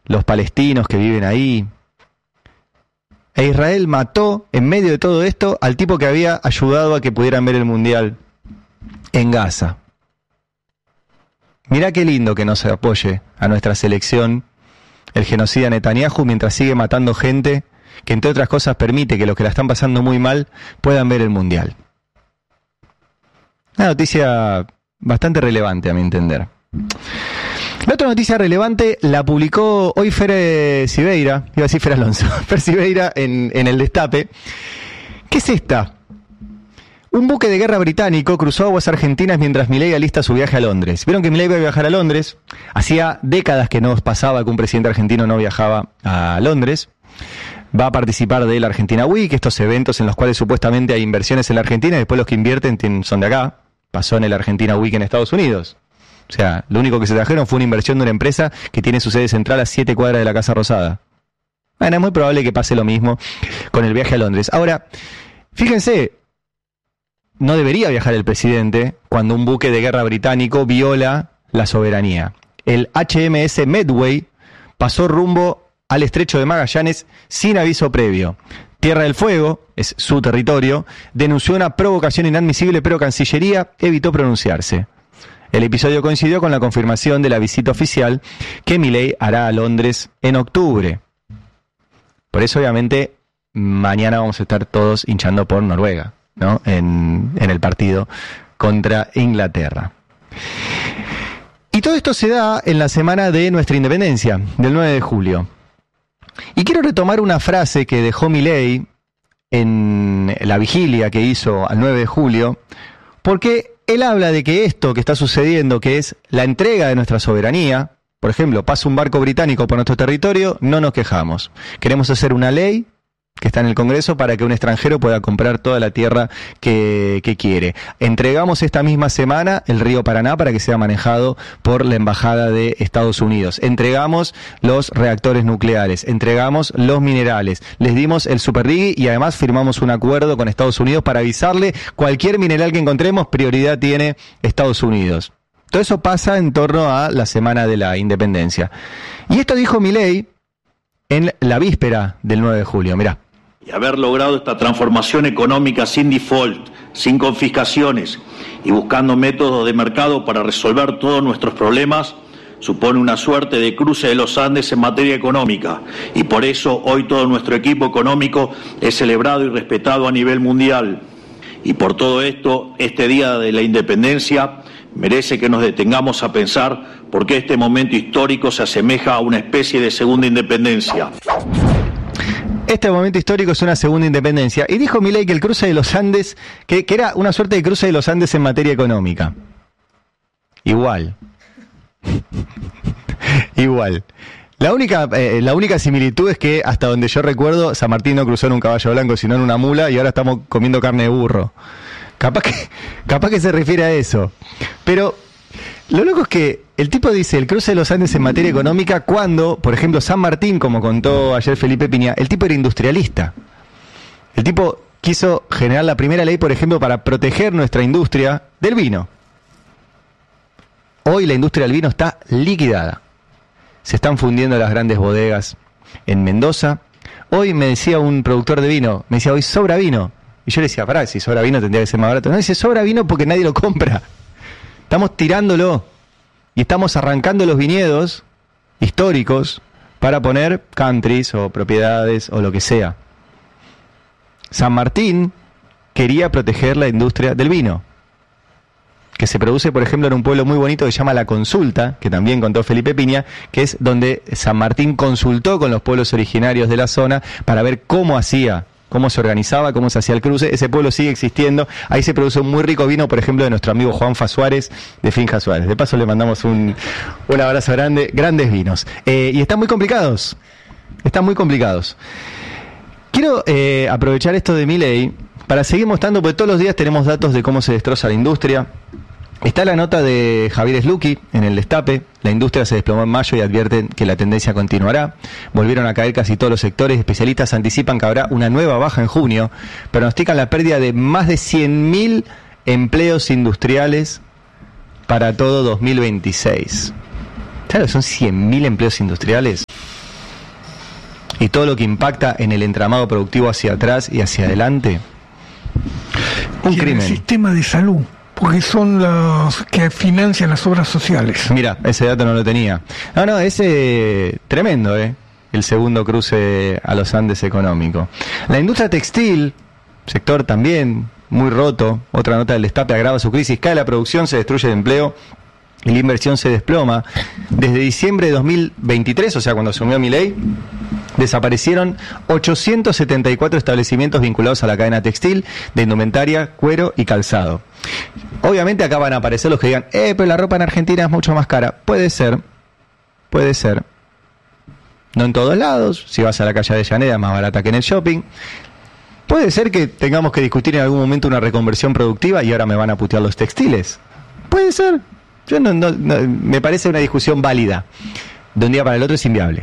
los palestinos que viven ahí. E Israel mató, en medio de todo esto, al tipo que había ayudado a que pudieran ver el Mundial en Gaza. Mirá qué lindo que no se apoye a nuestra selección el genocida Netanyahu mientras sigue matando gente que, entre otras cosas, permite que los que la están pasando muy mal puedan ver el Mundial. Una noticia bastante relevante, a mi entender. La otra noticia relevante la publicó hoy Fer Sibeira, iba a decir Fer Alonso, Fer Sibeira en el Destape. ¿Qué es esta? Un buque de guerra británico cruzó aguas argentinas mientras Milei alista su viaje a Londres. Vieron que Milei iba a viajar a Londres. Hacía décadas que no pasaba que un presidente argentino no viajaba a Londres. Va a participar del Argentina Week, estos eventos en los cuales supuestamente hay inversiones en la Argentina y después los que invierten son de acá. Pasó en el Argentina Week en Estados Unidos. O sea, lo único que se trajeron fue una inversión de una empresa que tiene su sede central a 7 cuadras de la Casa Rosada. Bueno, es muy probable que pase lo mismo con el viaje a Londres. Ahora, fíjense, no debería viajar el presidente cuando un buque de guerra británico viola la soberanía. El HMS Medway pasó rumbo al estrecho de Magallanes sin aviso previo. Tierra del Fuego, es su territorio, denunció una provocación inadmisible, pero Cancillería evitó pronunciarse. El episodio coincidió con la confirmación de la visita oficial que Milei hará a Londres en octubre. Por eso, obviamente, mañana vamos a estar todos hinchando por Noruega, ¿no? En el partido contra Inglaterra. Y todo esto se da en la semana de nuestra independencia, del 9 de julio. Y quiero retomar una frase que dejó Milei en la vigilia que hizo al 9 de julio, porque él habla de que esto que está sucediendo, que es la entrega de nuestra soberanía, por ejemplo, pasa un barco británico por nuestro territorio, no nos quejamos. Queremos hacer una ley que está en el Congreso para que un extranjero pueda comprar toda la tierra que quiere. Entregamos esta misma semana el río Paraná para que sea manejado por la Embajada de Estados Unidos. Entregamos los reactores nucleares, entregamos los minerales, les dimos el Super-Rig y además firmamos un acuerdo con Estados Unidos para avisarle cualquier mineral que encontremos, prioridad tiene Estados Unidos. Todo eso pasa en torno a la semana de la independencia. Y esto dijo Milei en la víspera del 9 de julio, mirá. Y haber logrado esta transformación económica sin default, sin confiscaciones y buscando métodos de mercado para resolver todos nuestros problemas, supone una suerte de cruce de los Andes en materia económica. Y por eso hoy todo nuestro equipo económico es celebrado y respetado a nivel mundial. Y por todo esto, este Día de la Independencia merece que nos detengamos a pensar por qué este momento histórico se asemeja a una especie de segunda independencia. Este momento histórico es una segunda independencia. Y dijo Milei que el cruce de los Andes, que era una suerte de cruce de los Andes en materia económica. Igual. Igual. La única similitud es que, hasta donde yo recuerdo, San Martín no cruzó en un caballo blanco, sino en una mula, y ahora estamos comiendo carne de burro. Capaz que se refiere a eso. Pero lo loco es que el tipo dice el cruce de los Andes en materia económica cuando, por ejemplo, San Martín, como contó ayer Felipe Piña, el tipo era industrialista. El tipo quiso generar la primera ley, por ejemplo, para proteger nuestra industria del vino. Hoy la industria del vino está liquidada. Se están fundiendo las grandes bodegas en Mendoza. Hoy me decía un productor de vino, me decía, hoy sobra vino. Y yo le decía, pará, si sobra vino tendría que ser más barato. No, dice, sobra vino porque nadie lo compra. Estamos tirándolo y estamos arrancando los viñedos históricos para poner countries o propiedades o lo que sea. San Martín quería proteger la industria del vino, que se produce, por ejemplo, en un pueblo muy bonito que se llama La Consulta, que también contó Felipe Piña, que es donde San Martín consultó con los pueblos originarios de la zona para ver cómo se organizaba, cómo se hacía el cruce. Ese pueblo sigue existiendo. Ahí se produce un muy rico vino, por ejemplo, de nuestro amigo Juanfa Suárez, de Finja Suárez. De paso le mandamos un abrazo grande, grandes vinos. Y están muy complicados. Quiero aprovechar esto de Milei para seguir mostrando, porque todos los días tenemos datos de cómo se destroza la industria. Está la nota de Javier Sluky en el Destape. La industria se desplomó en mayo y advierten que la tendencia continuará. Volvieron a caer casi todos los sectores. Especialistas anticipan que habrá una nueva baja en junio. Pronostican la pérdida de más de 100.000 empleos industriales para todo 2026. Claro, son 100.000 empleos industriales. y todo lo que impacta en el entramado productivo hacia atrás y hacia adelante, un crimen. El sistema de salud, porque son los que financian las obras sociales. Mira, ese dato no lo tenía. No, es tremendo, el segundo cruce a los Andes económico. La industria textil, sector también muy roto, otra nota del Destape, agrava su crisis, cae la producción, se destruye el empleo y la inversión se desploma. Desde diciembre de 2023, o sea, cuando asumió Milei, desaparecieron 874 establecimientos vinculados a la cadena textil, de indumentaria, cuero y calzado. Obviamente acá van a aparecer los que digan, pero la ropa en Argentina es mucho más cara. Puede ser. No en todos lados, si vas a la calle de Avellaneda es más barata que en el shopping. Puede ser que tengamos que discutir en algún momento una reconversión productiva y ahora me van a putear los textiles. Puede ser. Yo no, me parece una discusión válida. De un día para el otro es inviable.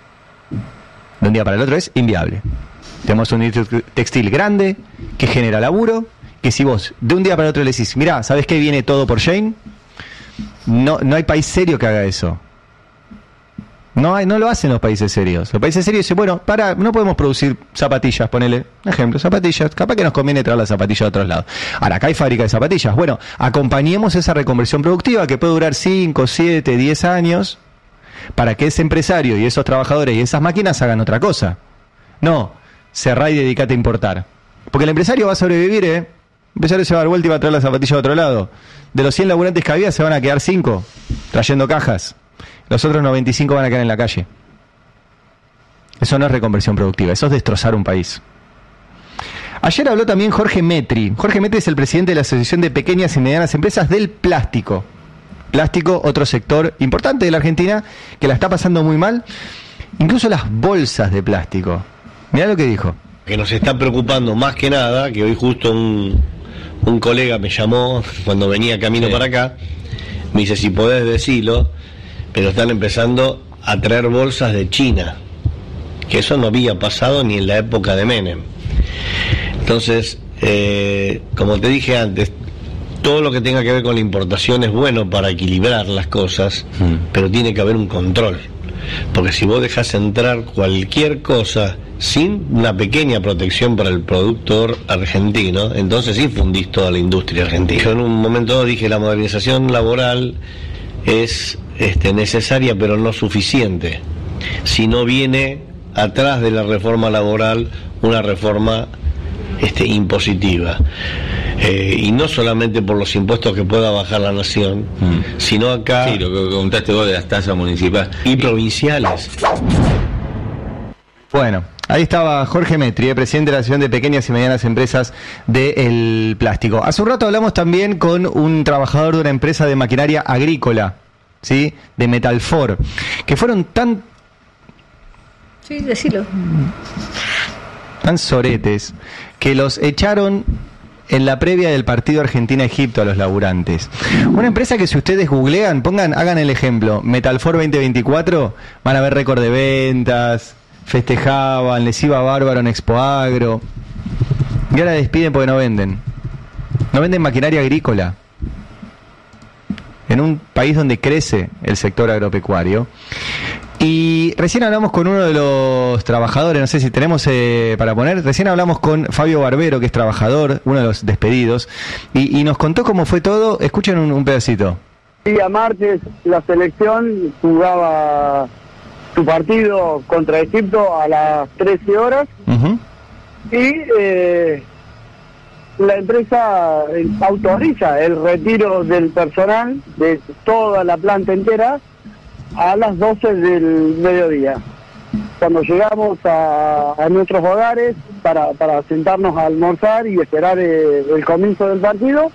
Tenemos un industria textil grande que genera laburo, que si vos de un día para el otro le decís, mirá, ¿sabés qué viene todo por Shein? No hay país serio que haga eso. No lo hacen los países serios. Los países serios dicen, bueno, no podemos producir zapatillas, ponele, ejemplo, zapatillas, capaz que nos conviene traer las zapatillas de otros lados. Ahora, acá hay fábrica de zapatillas. Bueno, acompañemos esa reconversión productiva que puede durar 5, 7, 10 años para que ese empresario y esos trabajadores y esas máquinas hagan otra cosa. No, cerrá y dedicate a importar. Porque el empresario va a sobrevivir, El empresario se va a dar vuelta y va a traer las zapatillas de otro lado. De los 100 laburantes que había, se van a quedar 5 trayendo cajas. Los otros 95 van a quedar en la calle. Eso no es reconversión productiva, eso es destrozar un país. Ayer habló también Jorge Metri. Jorge Metri es el presidente de la Asociación de Pequeñas y Medianas Empresas del Plástico. Plástico, otro sector importante de la Argentina que la está pasando muy mal. Incluso las bolsas de plástico. Mirá lo que dijo. Que nos está preocupando más que nada, que hoy justo un colega me llamó cuando venía camino para acá, me dice, si podés decirlo, pero están empezando a traer bolsas de China, que eso no había pasado ni en la época de Menem. Entonces, como te dije antes, todo lo que tenga que ver con la importación es bueno para equilibrar las cosas, pero tiene que haber un control, porque si vos dejás entrar cualquier cosa sin una pequeña protección para el productor argentino, entonces sí fundís toda la industria argentina. Yo en un momento dado dije, la modernización laboral es necesaria pero no suficiente si no viene atrás de la reforma laboral una reforma impositiva, y no solamente por los impuestos que pueda bajar la nación, sino acá, sí, lo que contaste vos de las tasas municipales y provinciales. Bueno, ahí estaba Jorge Metri, presidente de la Asociación de Pequeñas y Medianas Empresas del Plástico. Hace un rato hablamos también con un trabajador de una empresa de maquinaria agrícola, ¿sí?, de Metalfor, que fueron tan soretes que los echaron en la previa del partido Argentina-Egipto a los laburantes. Una empresa que si ustedes googlean, hagan el ejemplo, Metalfor 2024, van a ver récord de ventas, festejaban, les iba bárbaro en Expo Agro, y ahora despiden porque no venden maquinaria agrícola en un país donde crece el sector agropecuario. Y recién hablamos con uno de los trabajadores, no sé si tenemos para poner, recién hablamos con Fabio Barbero, que es trabajador, uno de los despedidos, y nos contó cómo fue todo. Escuchen un pedacito. El día martes la selección jugaba su partido contra Egipto a las 13 horas, y la empresa autoriza el retiro del personal de toda la planta entera a las 12 del mediodía. Cuando llegamos a nuestros hogares para sentarnos a almorzar y esperar el comienzo del partido,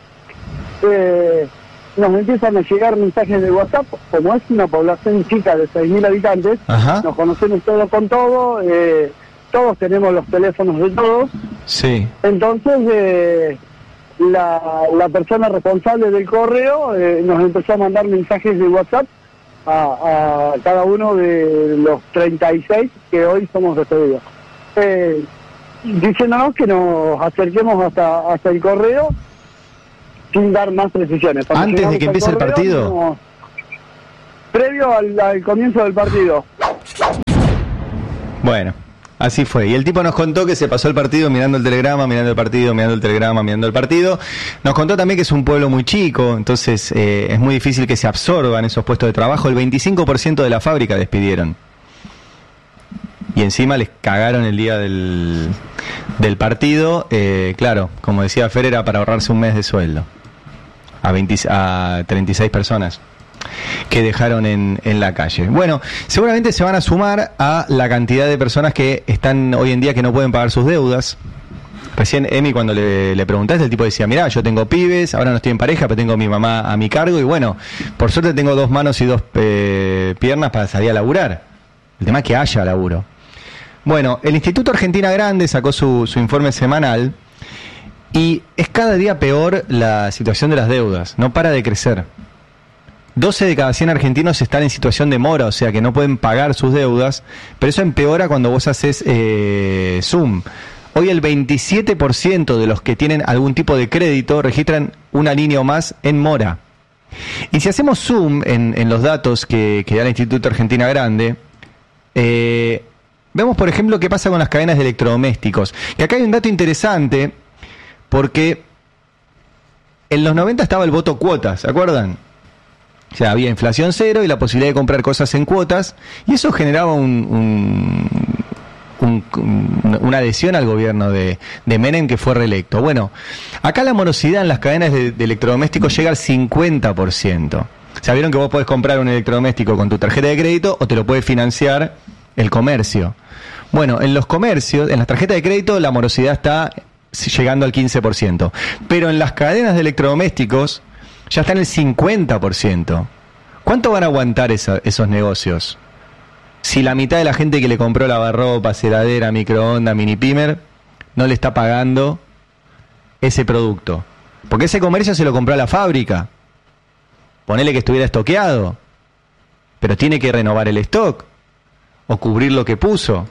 nos empiezan a llegar mensajes de WhatsApp. Como es una población chica de 6.000 habitantes, nos conocemos todos con todo, todos tenemos los teléfonos de todos. Sí. Entonces la persona responsable del correo nos empezó a mandar mensajes de WhatsApp a cada uno de los 36 que hoy somos despedidos, diciéndonos que nos acerquemos hasta el correo sin dar más precisiones. Cuando antes de que empiece el partido, previo al comienzo del partido. Bueno, así fue. Y el tipo nos contó que se pasó el partido mirando el telegrama, mirando el partido, mirando el telegrama, mirando el partido. Nos contó también que es un pueblo muy chico, entonces es muy difícil que se absorban esos puestos de trabajo. El 25% de la fábrica despidieron. Y encima les cagaron el día del partido. Claro, como decía Fer, era para ahorrarse un mes de sueldo. A 36 personas que dejaron en la calle. Bueno, seguramente se van a sumar a la cantidad de personas que están hoy en día que no pueden pagar sus deudas. Recién Emi, cuando le preguntaste, el tipo decía, mirá, yo tengo pibes, ahora no estoy en pareja, pero tengo a mi mamá a mi cargo y bueno, por suerte tengo 2 manos y 2 piernas para salir a laburar. El tema es que haya laburo. Bueno, el Instituto Argentina Grande sacó su informe semanal y es cada día peor la situación de las deudas, no para de crecer. 12 de cada 100 argentinos están en situación de mora, o sea que no pueden pagar sus deudas, pero eso empeora cuando vos haces Zoom. Hoy el 27% de los que tienen algún tipo de crédito registran una línea o más en mora. Y si hacemos Zoom en los datos que da el Instituto Argentina Grande, vemos por ejemplo qué pasa con las cadenas de electrodomésticos. Y acá hay un dato interesante, porque en los 90 estaba el voto cuotas, ¿se acuerdan? O sea, había inflación cero y la posibilidad de comprar cosas en cuotas, y eso generaba una adhesión al gobierno de Menem, que fue reelecto. Bueno, acá la morosidad en las cadenas de electrodomésticos llega al 50%. ¿Sabieron que vos podés comprar un electrodoméstico con tu tarjeta de crédito o te lo puede financiar el comercio? Bueno, en los comercios, en las tarjetas de crédito, la morosidad está llegando al 15%. Pero en las cadenas de electrodomésticos ya está en el 50%. ¿Cuánto van a aguantar esos negocios? Si la mitad de la gente que le compró lavarropas, heladera, microondas, mini pimer, no le está pagando ese producto. Porque ese comercio se lo compró a la fábrica. Ponele que estuviera estoqueado, pero tiene que renovar el stock o cubrir lo que puso.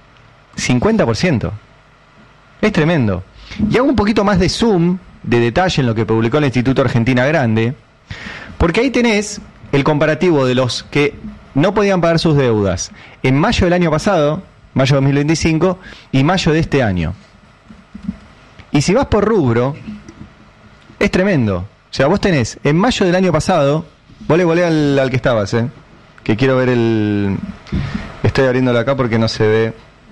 50%. Es tremendo. Y hago un poquito más de zoom, de detalle en lo que publicó el Instituto Argentina Grande, porque ahí tenés el comparativo de los que no podían pagar sus deudas en mayo del año pasado, mayo de 2025, y mayo de este año. Y si vas por rubro, es tremendo. O sea, vos tenés en mayo del año pasado, volé al que estabas, que quiero ver el... Estoy abriéndolo acá porque no se ve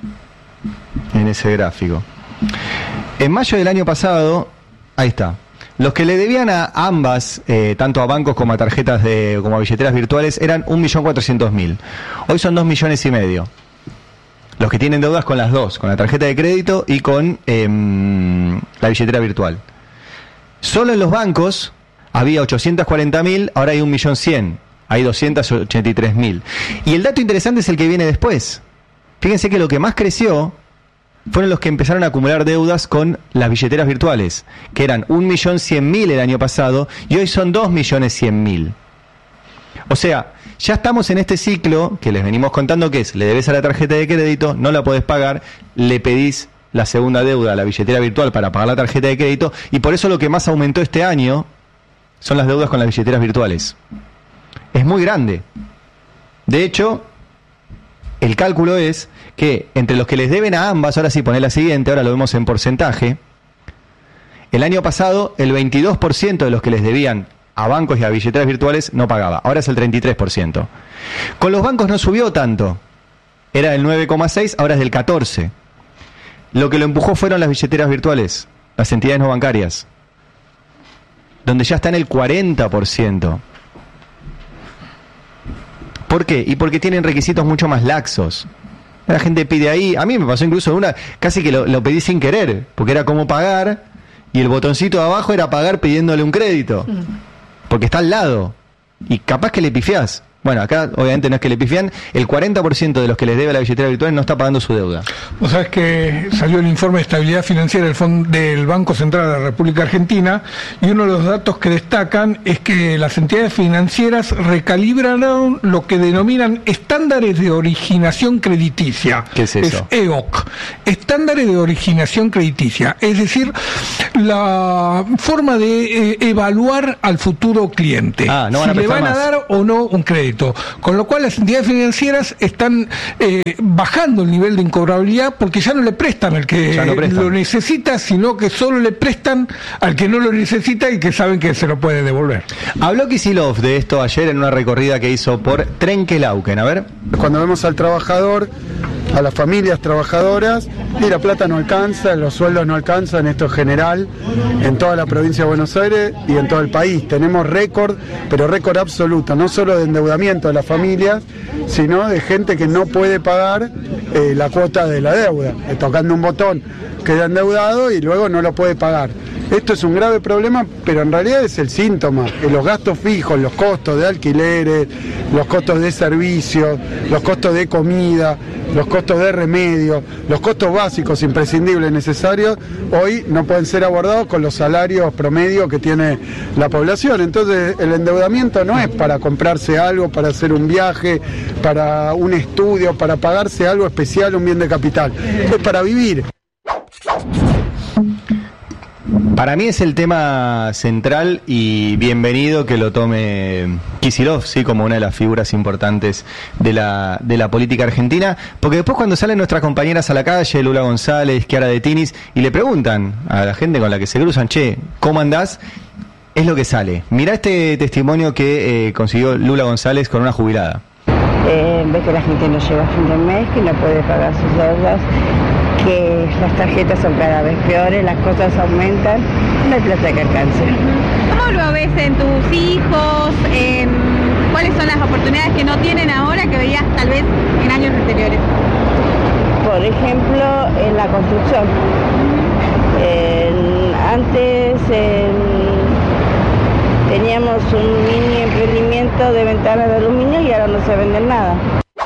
en ese gráfico. En mayo del año pasado, ahí está. Los que le debían a ambas, tanto a bancos como a tarjetas como a billeteras virtuales, eran 1.400.000. Hoy son 2,5 millones. Los que tienen deudas con las dos, con la tarjeta de crédito y con la billetera virtual. Solo en los bancos había 840.000, ahora hay 1.100.000. Hay 283.000. Y el dato interesante es el que viene después. Fíjense que lo que más creció fueron los que empezaron a acumular deudas con las billeteras virtuales, que eran 1.100.000 el año pasado y hoy son 2.100.000. O sea, ya estamos en este ciclo que les venimos contando, que es, le debes a la tarjeta de crédito, no la podés pagar, le pedís la segunda deuda a la billetera virtual para pagar la tarjeta de crédito, y por eso lo que más aumentó este año son las deudas con las billeteras virtuales. Es muy grande. De hecho, el cálculo es que entre los que les deben a ambas, ahora sí, poné la siguiente, ahora lo vemos en porcentaje, el año pasado el 22% de los que les debían a bancos y a billeteras virtuales no pagaba, ahora es el 33%. Con los bancos no subió tanto, era del 9,6, ahora es del 14%. Lo que lo empujó fueron las billeteras virtuales, las entidades no bancarias, donde ya está en el 40%. ¿Por qué? Y porque tienen requisitos mucho más laxos. La gente pide ahí, a mí me pasó incluso una, casi que lo pedí sin querer, porque era como pagar, y el botoncito de abajo era pagar pidiéndole un crédito, porque está al lado, y capaz que le pifiás. Bueno, acá obviamente no es que le pifian, el 40% de los que les debe a la billetera virtual no está pagando su deuda. Vos sabés que salió el informe de estabilidad financiera del Banco Central de la República Argentina, y uno de los datos que destacan es que las entidades financieras recalibraron lo que denominan estándares de originación crediticia. ¿Qué es eso? Es EOC, estándares de originación crediticia, es decir, la forma de evaluar al futuro cliente, no si le van a dar o no un crédito. crédito, con lo cual las entidades financieras están bajando el nivel de incobrabilidad porque ya no le prestan al que lo necesita, sino que solo le prestan al que no lo necesita y que saben que se lo puede devolver. Habló Kicillof de esto ayer en una recorrida que hizo por Trenquelauquen. A ver. Cuando vemos al trabajador, a las familias trabajadoras, y la plata no alcanza, los sueldos no alcanzan, esto es general en toda la provincia de Buenos Aires y en todo el país. Tenemos récord, pero récord absoluto, no solo de endeudamiento de las familias, sino de gente que no puede pagar la cuota de la deuda, tocando un botón queda endeudado y luego no lo puede pagar. Esto es un grave problema, pero en realidad es el síntoma, que los gastos fijos, los costos de alquileres, los costos de servicios, los costos de comida, los costos de remedio, los costos básicos imprescindibles necesarios, hoy no pueden ser abordados con los salarios promedio que tiene la población. Entonces el endeudamiento no es para comprarse algo, para hacer un viaje, para un estudio, para pagarse algo especial, un bien de capital, es para vivir. Para mí es el tema central y bienvenido que lo tome Kicillof, sí, como una de las figuras importantes de la política argentina, porque después cuando salen nuestras compañeras a la calle, Lula González, Chiara de Tinis, y le preguntan a la gente con la que se cruzan, che, ¿cómo andás? Es lo que sale. Mirá este testimonio que consiguió Lula González con una jubilada. Ve que la gente no llega a fin de mes, que no puede pagar sus deudas, que las tarjetas son cada vez peores, las cosas aumentan, no hay plata que alcance. ¿Cómo lo ves en tus hijos? ¿Cuáles son las oportunidades que no tienen ahora que veías tal vez en años anteriores? Por ejemplo, en la construcción. Antes teníamos un mini emprendimiento de ventanas de aluminio y ahora no se venden nada.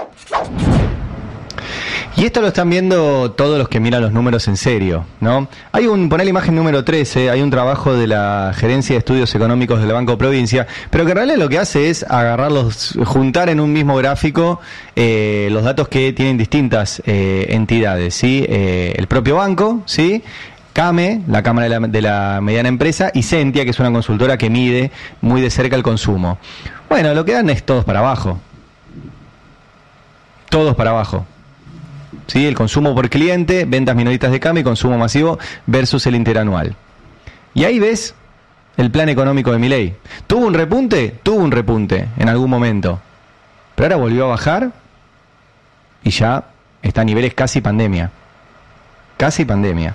Y esto lo están viendo todos los que miran los números en serio, ¿no? Poné la imagen número 13, hay un trabajo de la Gerencia de Estudios Económicos del Banco Provincia, pero que en realidad lo que hace es juntar en un mismo gráfico los datos que tienen distintas entidades, ¿sí? El propio banco, ¿sí? CAME, la Cámara de la Mediana Empresa, y Sentia, que es una consultora que mide muy de cerca el consumo. Bueno, lo que dan es todos para abajo. Todos para abajo. ¿Sí? El consumo por cliente, ventas minoristas de CAME y consumo masivo versus el interanual. Y ahí ves el plan económico de Milei. ¿Tuvo un repunte? Tuvo un repunte en algún momento. Pero ahora volvió a bajar y ya está a niveles casi pandemia. Casi pandemia.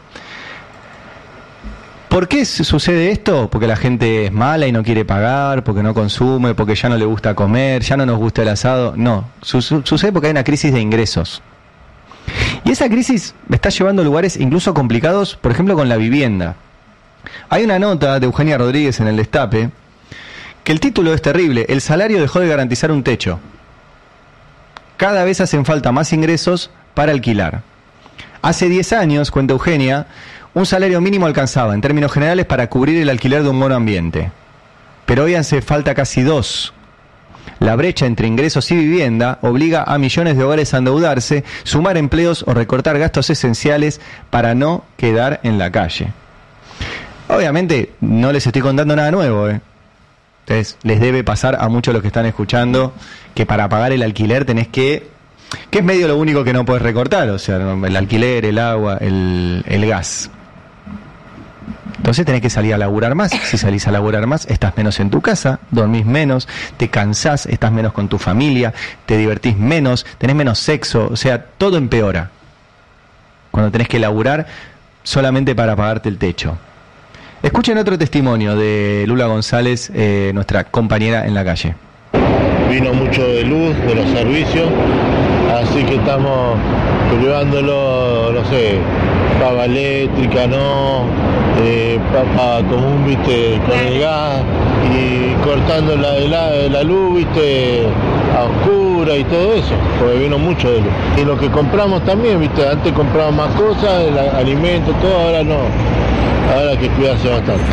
¿Por qué sucede esto? Porque la gente es mala y no quiere pagar, porque no consume, porque ya no le gusta comer, ya no nos gusta el asado. No, sucede porque hay una crisis de ingresos. Y esa crisis está llevando a lugares incluso complicados, por ejemplo con la vivienda. Hay una nota de Eugenia Rodríguez en el Destape, que el título es terrible: el salario dejó de garantizar un techo. Cada vez hacen falta más ingresos para alquilar. Hace 10 años, cuenta Eugenia, un salario mínimo alcanzaba, en términos generales, para cubrir el alquiler de un monoambiente. Pero hoy hace falta casi 2. La brecha entre ingresos y vivienda obliga a millones de hogares a endeudarse, sumar empleos o recortar gastos esenciales para no quedar en la calle. Obviamente no les estoy contando nada nuevo, Entonces les debe pasar a muchos de los que están escuchando que para pagar el alquiler tenés que es medio lo único que no podés recortar, o sea, el alquiler, el agua, el gas. Entonces tenés que salir a laburar más. Si salís a laburar más, estás menos en tu casa, dormís menos, te cansás, estás menos con tu familia, te divertís menos, tenés menos sexo, o sea, todo empeora cuando tenés que laburar solamente para pagarte el techo. Escuchen otro testimonio de Lula González, nuestra compañera en la calle. Vino mucho de luz, de los servicios, así que estamos privándolo, no sé, pava eléctrica, no, papa común, viste, con el gas, y cortando la luz, viste, a oscura y todo eso, porque vino mucho de luz. Y lo que compramos también, viste, antes comprábamos más cosas, alimentos, todo, ahora no, ahora hay que cuidarse bastante.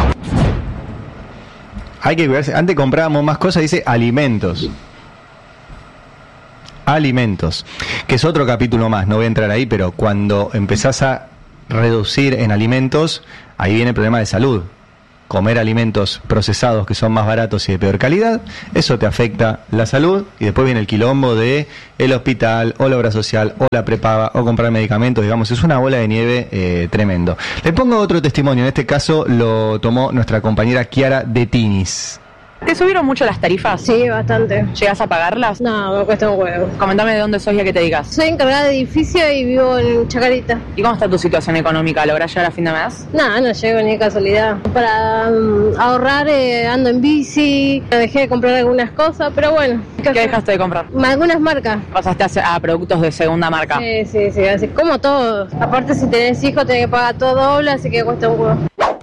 Hay que cuidarse, antes comprábamos más cosas, dice alimentos. Alimentos, que es otro capítulo más, no voy a entrar ahí, pero cuando empezás a reducir en alimentos, ahí viene el problema de salud. comer alimentos procesados que son más baratos y de peor calidad, eso te afecta la salud y después viene el quilombo de el hospital o la obra social o la prepaga o comprar medicamentos, digamos, es una bola de nieve tremendo. Le pongo otro testimonio, en este caso lo tomó nuestra compañera Kiara de Tinis. ¿Te subieron mucho las tarifas? Sí, bastante. ¿Llegas a pagarlas? No, me cuesta un huevo. Comentame de dónde sos y a qué te dedicas. Soy encargada de edificio y vivo en Chacarita. ¿Y cómo está tu situación económica? ¿Lográs llegar a fin de mes? No llego ni de casualidad. Para ahorrar ando en bici, dejé de comprar algunas cosas, pero bueno. ¿Qué dejaste de comprar? Algunas marcas. Pasaste a productos de segunda marca. Sí, así como todos. Aparte si tenés hijos tenés que pagar todo doble, así que cuesta un huevo.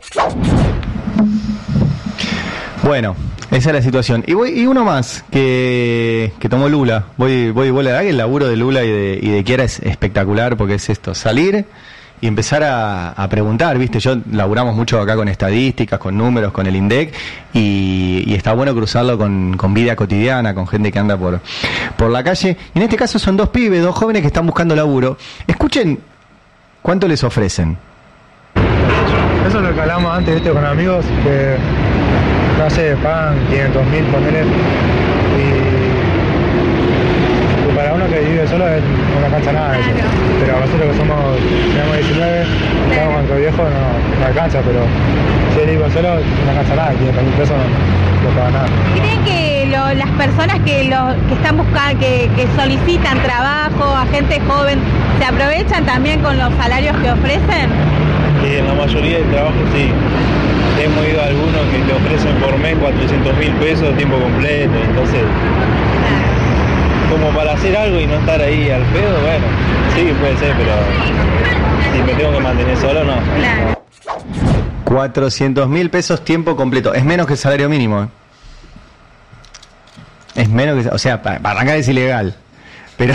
Bueno, esa es la situación. Y uno más que tomó Lula. Voy, la verdad que el laburo de Lula y de Kiara es espectacular porque es esto, salir y empezar a preguntar, ¿viste? Yo laburamos mucho acá con estadísticas, con números, con el INDEC y está bueno cruzarlo con vida cotidiana, con gente que anda por la calle. Y en este caso son dos pibes, dos jóvenes que están buscando laburo. Escuchen cuánto les ofrecen. Eso es lo que hablamos antes, ¿viste? Con amigos que no sé, pagan 500.000, ponele, y para uno que vive solo no alcanza nada eso. Pero nosotros que tenemos 19, estamos con nuestro viejo, no alcanza, pero si él vive solo no alcanza nada, 500.000 pesos no paga nada. ¿Creen que las personas que están buscando, que solicitan trabajo, a gente joven, se aprovechan también con los salarios que ofrecen? Sí, en la mayoría del trabajo sí. Hemos ido a algunos que te ofrecen por mes 400.000 pesos, tiempo completo, entonces, como para hacer algo y no estar ahí al pedo, bueno, sí, puede ser, pero si me tengo que mantener solo, no. Claro. 400.000 pesos tiempo completo, es menos que el salario mínimo, Es menos que, o sea, para arrancar es ilegal, pero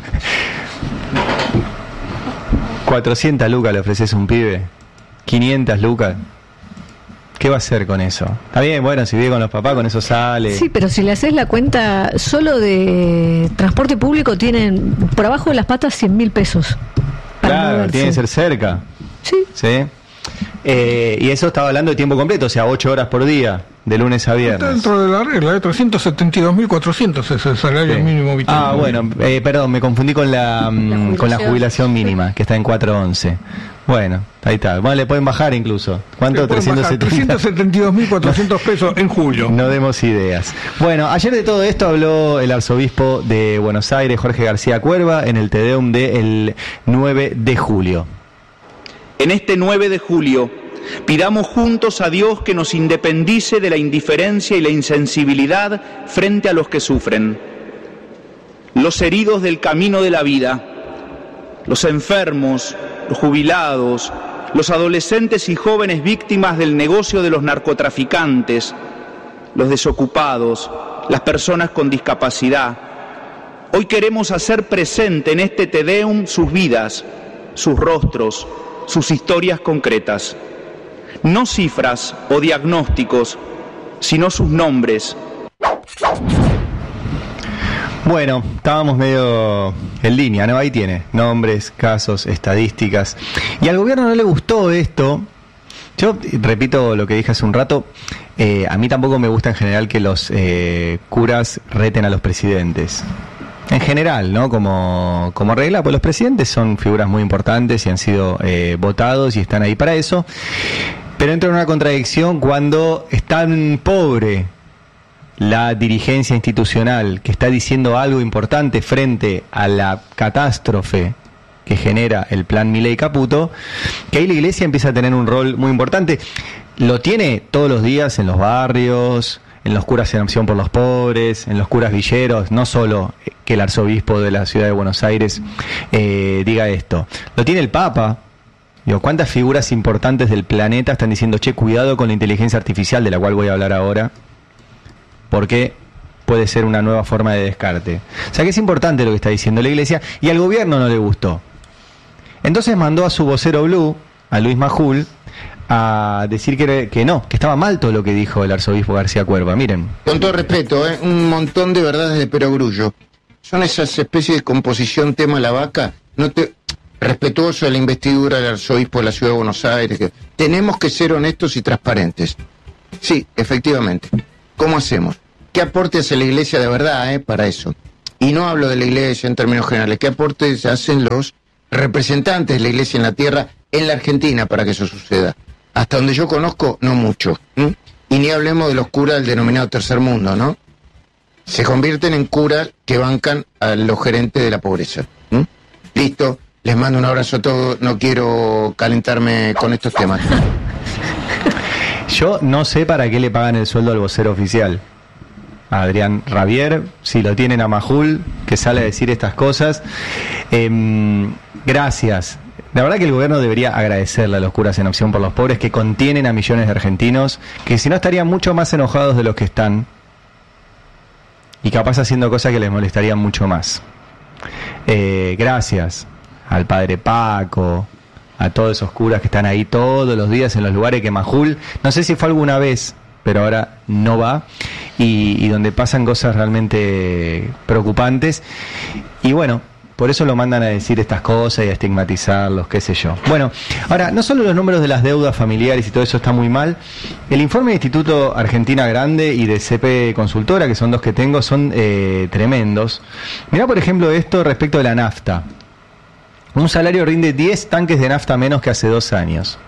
400 lucas le ofreces a un pibe, 500 lucas. ¿Qué va a hacer con eso? Está bien, bueno, si vive con los papás, con eso sale. Sí, pero si le haces la cuenta solo de transporte público, tienen por abajo de las patas 100.000 pesos. Claro, tiene que ser cerca. Sí. Y eso estaba hablando de tiempo completo, o sea, 8 horas por día, de lunes a viernes. Está dentro de la regla, de 372.400 es el salario mínimo vital. Ah, bueno, perdón, me confundí con la jubilación mínima, que está en 411. Bueno, ahí está. Bueno, le pueden bajar incluso. ¿Cuánto? 372.400 pesos en julio. No demos ideas. Bueno, ayer de todo esto habló el arzobispo de Buenos Aires, Jorge García Cuerva, en el Te Deum del 9 de julio. En este 9 de julio, pidamos juntos a Dios que nos independice de la indiferencia y la insensibilidad frente a los que sufren, los heridos del camino de la vida, los enfermos, los jubilados, los adolescentes y jóvenes víctimas del negocio de los narcotraficantes, los desocupados, las personas con discapacidad. Hoy queremos hacer presente en este Te Deum sus vidas, sus rostros, sus historias concretas. No cifras o diagnósticos, sino sus nombres. Bueno, estábamos medio en línea, ¿no? Ahí tiene, nombres, casos, estadísticas. Y al gobierno no le gustó esto. Yo repito lo que dije hace un rato, a mí tampoco me gusta en general que los curas reten a los presidentes. En general, ¿no? Como regla, pues los presidentes son figuras muy importantes y han sido votados y están ahí para eso. Pero entra en una contradicción cuando es tan pobre la dirigencia institucional que está diciendo algo importante frente a la catástrofe que genera el plan Milei-Caputo, que ahí la iglesia empieza a tener un rol muy importante. Lo tiene todos los días en los barrios, en los curas en opción por los pobres, en los curas villeros, no solo que el arzobispo de la ciudad de Buenos Aires diga esto. Lo tiene el Papa. Digo, ¿cuántas figuras importantes del planeta están diciendo, che, cuidado con la inteligencia artificial, de la cual voy a hablar ahora, porque puede ser una nueva forma de descarte? O sea que es importante lo que está diciendo la iglesia, y al gobierno no le gustó. Entonces mandó a su vocero Blue, a Luis Majul, a decir que no, que estaba mal todo lo que dijo el arzobispo García Cuerva. Miren. Con todo respeto, un montón de verdades de perogrullo. Son esas especies de composición tema la vaca, respetuoso de la investidura del arzobispo de la ciudad de Buenos Aires. Tenemos que ser honestos y transparentes. Sí, efectivamente. ¿Cómo hacemos? ¿Qué aporte hace la Iglesia de verdad para eso? Y no hablo de la Iglesia en términos generales. ¿Qué aportes hacen los representantes de la Iglesia en la tierra, en la Argentina, para que eso suceda? Hasta donde yo conozco, no mucho. Y ni hablemos de los curas del denominado tercer mundo, ¿no? Se convierten en curas que bancan a los gerentes de la pobreza. Listo, les mando un abrazo a todos. No quiero calentarme con estos temas. Yo no sé para qué le pagan el sueldo al vocero oficial, a Adrián Rabier, si lo tienen a Majul, que sale a decir estas cosas. Gracias. La verdad que el gobierno debería agradecerle a los curas en Opción por los Pobres, que contienen a millones de argentinos, que si no estarían mucho más enojados de los que están, y capaz haciendo cosas que les molestarían mucho más. Gracias al padre Paco, a todos esos curas que están ahí todos los días en los lugares que Majul, no sé si fue alguna vez, pero ahora no va, y donde pasan cosas realmente preocupantes. Y bueno, por eso lo mandan a decir estas cosas y a estigmatizarlos, qué sé yo. Bueno, ahora, no solo los números de las deudas familiares y todo eso está muy mal, el informe del Instituto Argentina Grande y de CP Consultora, que son dos que tengo, son tremendos. Mirá, por ejemplo, esto respecto de la nafta. Un salario rinde 10 tanques de nafta menos que hace 2 años.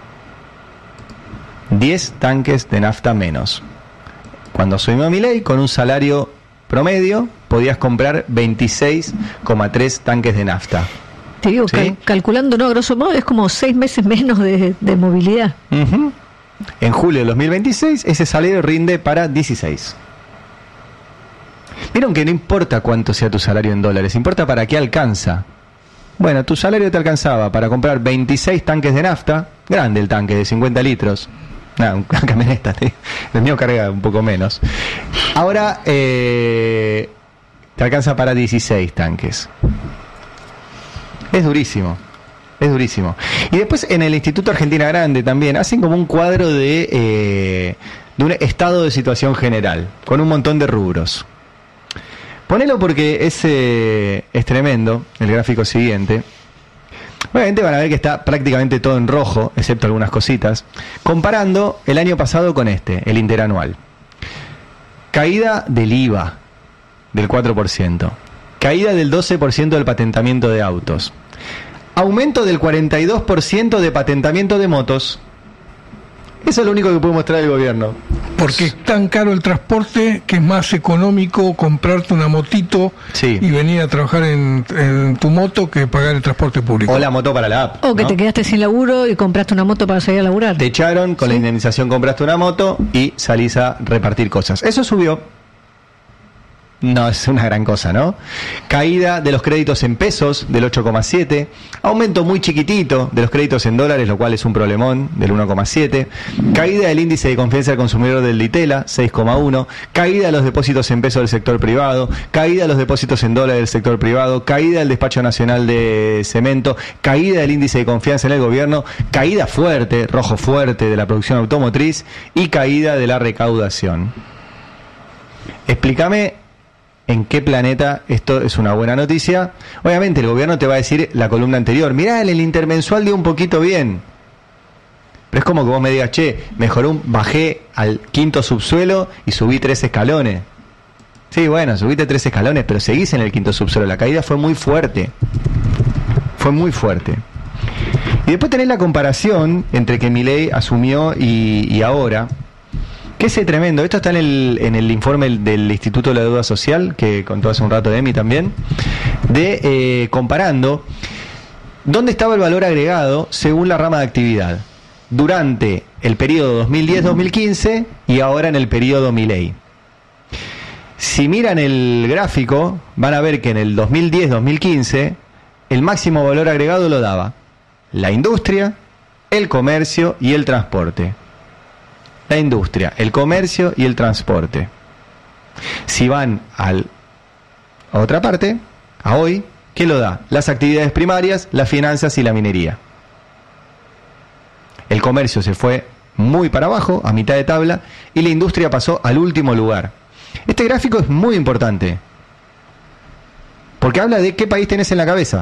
10 tanques de nafta menos. Cuando asumió Milei, con un salario promedio, podías comprar 26,3 tanques de nafta. Te digo, ¿sí? Calculando, no, a grosso modo, es como 6 meses menos de movilidad. En julio de 2026, ese salario rinde para 16. Vieron que no importa cuánto sea tu salario en dólares, importa para qué alcanza. Bueno, tu salario te alcanzaba para comprar 26 tanques de nafta, grande el tanque, de 50 litros. Una camioneta, el mío carga un poco menos. Ahora te alcanza para 16 tanques. Es durísimo, es durísimo. Y después en el Instituto Argentina Grande también hacen como un cuadro de un estado de situación general, con un montón de rubros. Ponelo porque es tremendo, el gráfico siguiente. Obviamente van a ver que está prácticamente todo en rojo, excepto algunas cositas, comparando el año pasado con el interanual. Caída del IVA del 4%, caída del 12% del patentamiento de autos, aumento del 42% de patentamiento de motos. Eso es lo único que puede mostrar el gobierno. Porque es tan caro el transporte que es más económico comprarte una motito y venir a trabajar en tu moto que pagar el transporte público. O la moto para la app. O que te quedaste sin laburo y compraste una moto para salir a laburar. Te echaron, con la indemnización compraste una moto y salís a repartir cosas. Eso subió. No es una gran cosa, ¿no? Caída de los créditos en pesos del 8,7, aumento muy chiquitito de los créditos en dólares, lo cual es un problemón, del 1,7, caída del índice de confianza del consumidor del Ditela, 6,1, caída de los depósitos en pesos del sector privado, caída de los depósitos en dólares del sector privado, caída del despacho nacional de cemento, caída del índice de confianza en el gobierno, caída fuerte, rojo fuerte, de la producción automotriz y caída de la recaudación. Explícame ¿en qué planeta esto es una buena noticia? Obviamente el gobierno te va a decir la columna anterior, mirá, el intermensual dio un poquito bien. Pero es como que vos me digas, che, bajé al 5º subsuelo y subí 3 escalones. Sí, bueno, subiste 3 escalones, pero seguís en el 5º subsuelo. La caída fue muy fuerte. Fue muy fuerte. Y después tenés la comparación entre que Milei asumió y ahora. Que es tremendo. Esto está en el informe del Instituto de la Deuda Social, que contó hace un rato Emi también, de comparando dónde estaba el valor agregado según la rama de actividad, durante el periodo 2010-2015 y ahora en el periodo Milei. Si miran el gráfico, van a ver que en el 2010-2015 el máximo valor agregado lo daba la industria, el comercio y el transporte. La industria, el comercio y el transporte. Si van a otra parte, a hoy, ¿qué lo da? Las actividades primarias, las finanzas y la minería. El comercio se fue muy para abajo, a mitad de tabla, y la industria pasó al último lugar. Este gráfico es muy importante, porque habla de qué país tenés en la cabeza.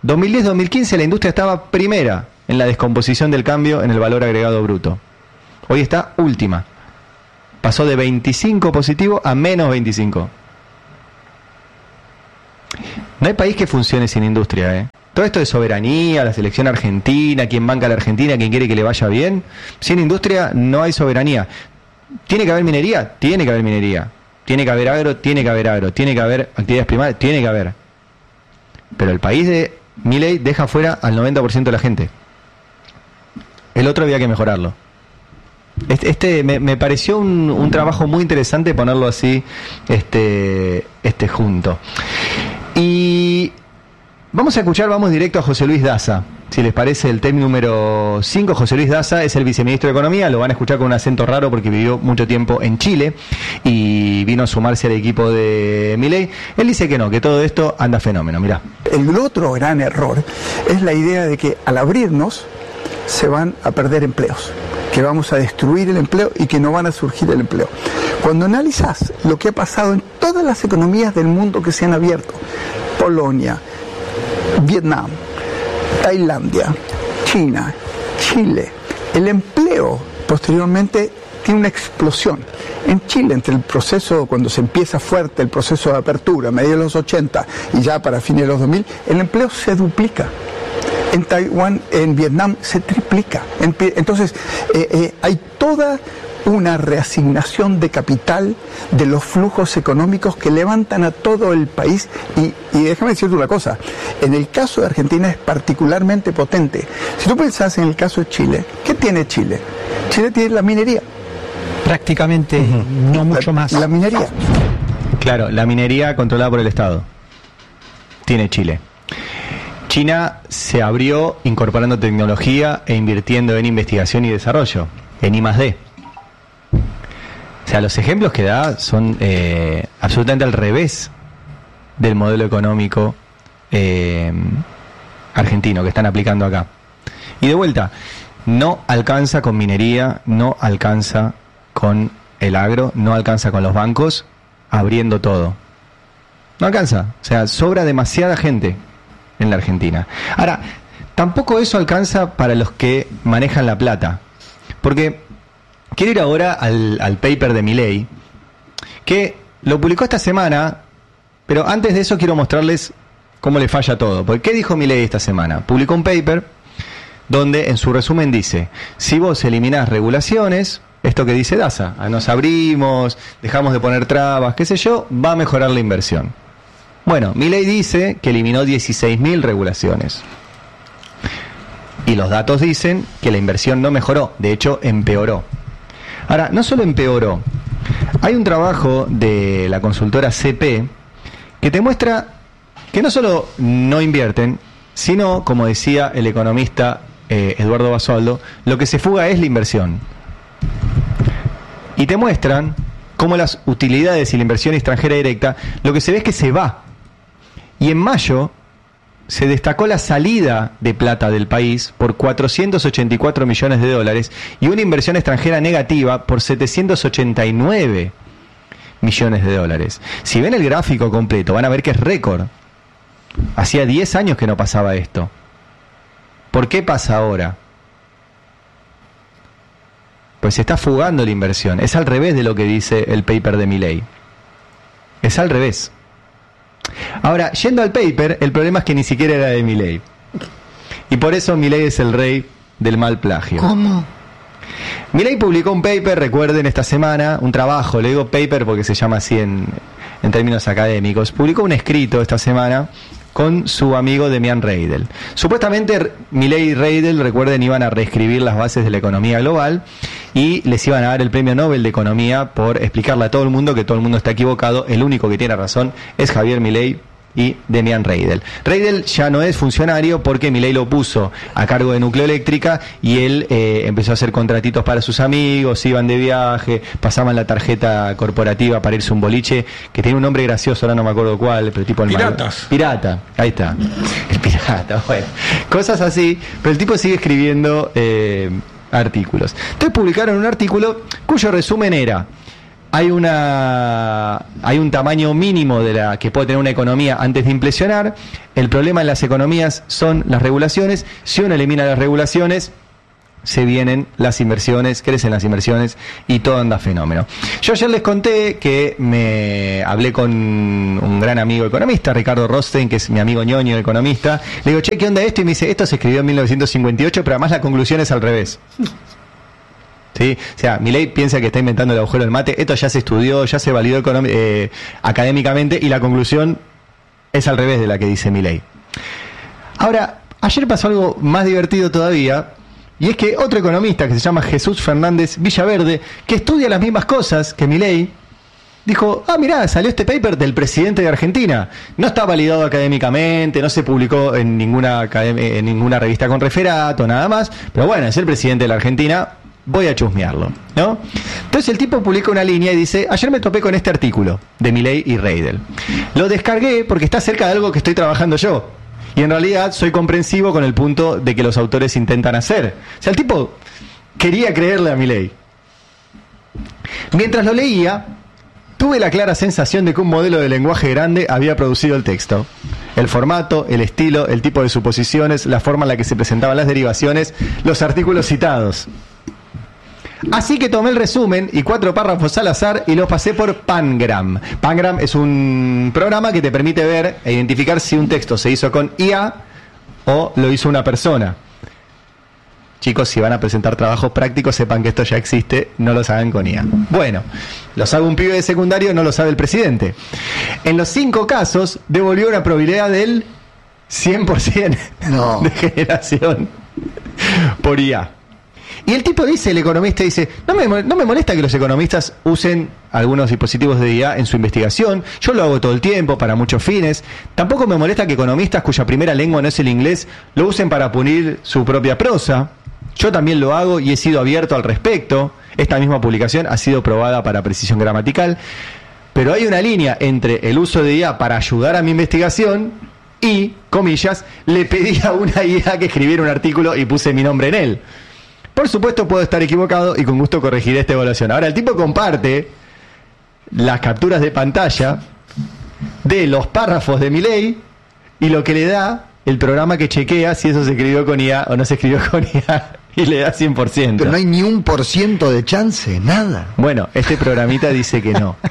2010-2015 la industria estaba primera en la descomposición del cambio en el valor agregado bruto. Hoy está última. Pasó de 25 positivo a menos 25. No hay país que funcione sin industria, ¿eh? Todo esto de soberanía, la selección argentina, quién banca a la Argentina, quién quiere que le vaya bien. Sin industria no hay soberanía. ¿Tiene que haber minería? Tiene que haber minería. ¿Tiene que haber agro? Tiene que haber agro. ¿Tiene que haber actividades primarias? Tiene que haber. Pero el país de Milei deja fuera al 90% de la gente. El otro había que mejorarlo. Me pareció un trabajo muy interesante ponerlo así junto. Y vamos a escuchar, vamos directo a José Luis Daza. Si les parece, el tema número 5, José Luis Daza es el viceministro de Economía. Lo van a escuchar con un acento raro porque vivió mucho tiempo en Chile y vino a sumarse al equipo de Milei. Él dice que no, que todo esto anda fenómeno. Mirá. El otro gran error es la idea de que al abrirnos se van a perder empleos, que vamos a destruir el empleo y que no van a surgir el empleo. Cuando analizas lo que ha pasado en todas las economías del mundo que se han abierto, Polonia, Vietnam, Tailandia, China, Chile, el empleo posteriormente tiene una explosión. En Chile, entre el proceso, cuando se empieza fuerte el proceso de apertura, a mediados de los 80 y ya para fines de los 2000, el empleo se duplica. En Taiwán, en Vietnam, se triplica. Entonces, hay toda una reasignación de capital de los flujos económicos que levantan a todo el país y déjame decirte una cosa, en el caso de Argentina es particularmente potente. Si tú pensás en el caso de Chile, ¿qué tiene Chile? Chile tiene la minería. Prácticamente, no mucho más. La minería. Claro, la minería controlada por el Estado. Tiene Chile. China se abrió incorporando tecnología e invirtiendo en investigación y desarrollo, en I+D. O sea, los ejemplos que da son absolutamente al revés del modelo económico argentino que están aplicando acá. Y de vuelta, no alcanza con minería, no alcanza con el agro, no alcanza con los bancos, abriendo todo. No alcanza, o sea, sobra demasiada gente en la Argentina. Ahora, tampoco eso alcanza para los que manejan la plata, porque quiero ir ahora al paper de Milei, que lo publicó esta semana, pero antes de eso quiero mostrarles cómo le falla todo. Porque ¿qué dijo Milei esta semana? Publicó un paper donde en su resumen dice, si vos eliminás regulaciones, esto que dice Daza, nos abrimos, dejamos de poner trabas, qué sé yo, va a mejorar la inversión. Bueno, Milei dice que eliminó 16.000 regulaciones. Y los datos dicen que la inversión no mejoró, de hecho empeoró. Ahora, no solo empeoró, hay un trabajo de la consultora CP que te muestra que no solo no invierten, sino, como decía el economista Eduardo Basualdo, lo que se fuga es la inversión. Y te muestran cómo las utilidades y la inversión extranjera directa, lo que se ve es que se va. Y en mayo se destacó la salida de plata del país por 484 millones de dólares y una inversión extranjera negativa por 789 millones de dólares. Si ven el gráfico completo, van a ver que es récord. Hacía 10 años que no pasaba esto. ¿Por qué pasa ahora? Pues se está fugando la inversión. Es al revés de lo que dice el paper de Milei. Es al revés. Ahora, yendo al paper, el problema es que ni siquiera era de Milei. Y por eso Milei es el rey del mal plagio. ¿Cómo? Milei publicó un paper, recuerden, esta semana, un trabajo, le digo paper porque se llama así en términos académicos. Publicó un escrito esta semana con su amigo Demian Reidel. Supuestamente Milei y Reidel, recuerden, iban a reescribir las bases de la economía global y les iban a dar el premio Nobel de Economía por explicarle a todo el mundo que todo el mundo está equivocado, el único que tiene razón es Javier Milei y Demian Reidel. Reidel ya no es funcionario porque Milei lo puso a cargo de Nucleoeléctrica y él empezó a hacer contratitos para sus amigos, iban de viaje, pasaban la tarjeta corporativa para irse a un boliche que tiene un nombre gracioso, ahora no me acuerdo cuál, pero tipo el Piratas. Pirata, ahí está. El pirata, bueno. Cosas así, pero el tipo sigue escribiendo artículos. Entonces publicaron un artículo cuyo resumen era: hay un tamaño mínimo de la que puede tener una economía antes de implosionar. El problema en las economías son las regulaciones. Si uno elimina las regulaciones, se vienen las inversiones, crecen las inversiones y todo anda fenómeno. Yo ayer les conté que me hablé con un gran amigo economista, Ricardo Rothstein, que es mi amigo ñoño economista. Le digo, che, ¿qué onda esto? Y me dice, esto se escribió en 1958, pero además la conclusión es al revés. ¿Sí? O sea, Milei piensa que está inventando el agujero del mate. Esto ya se estudió, ya se validó académicamente, y la conclusión es al revés de la que dice Milei. Ahora, ayer pasó algo más divertido todavía, y es que otro economista que se llama Jesús Fernández Villaverde, que estudia las mismas cosas que Milei, dijo, mirá, salió este paper del presidente de Argentina. No está validado académicamente, no se publicó en ninguna revista con referato, nada más, pero bueno, es el presidente de la Argentina, voy a chusmearlo, ¿no? Entonces el tipo publica una línea y dice, ayer me topé con este artículo de Milei y Reidel. Lo descargué porque está cerca de algo que estoy trabajando yo. Y en realidad soy comprensivo con el punto de que los autores intentan hacer. O sea, el tipo quería creerle a Milei. Mientras lo leía, tuve la clara sensación de que un modelo de lenguaje grande había producido el texto. El formato, el estilo, el tipo de suposiciones, la forma en la que se presentaban las derivaciones, los artículos citados. Así que tomé el resumen y 4 párrafos al azar y los pasé por Pangram. Pangram es un programa que te permite ver e identificar si un texto se hizo con IA o lo hizo una persona. Chicos, si van a presentar trabajos prácticos, sepan que esto ya existe, no los hagan con IA. Bueno, lo sabe un pibe de secundario, no lo sabe el presidente. En los 5 casos, devolvió una probabilidad del 100% de generación por IA. Y el tipo dice, el economista dice, no me molesta que los economistas usen algunos dispositivos de IA en su investigación, yo lo hago todo el tiempo para muchos fines, tampoco me molesta que economistas cuya primera lengua no es el inglés lo usen para punir su propia prosa, yo también lo hago y he sido abierto al respecto, esta misma publicación ha sido probada para precisión gramatical, pero hay una línea entre el uso de IA para ayudar a mi investigación y, comillas, le pedí a una IA que escribiera un artículo y puse mi nombre en él. Por supuesto puedo estar equivocado y con gusto corregiré esta evaluación. Ahora el tipo comparte las capturas de pantalla de los párrafos de Milei y lo que le da el programa que chequea si eso se escribió con IA o no se escribió con IA y le da 100%. Pero no hay ni 1% de chance, nada. Bueno, este programita dice que no.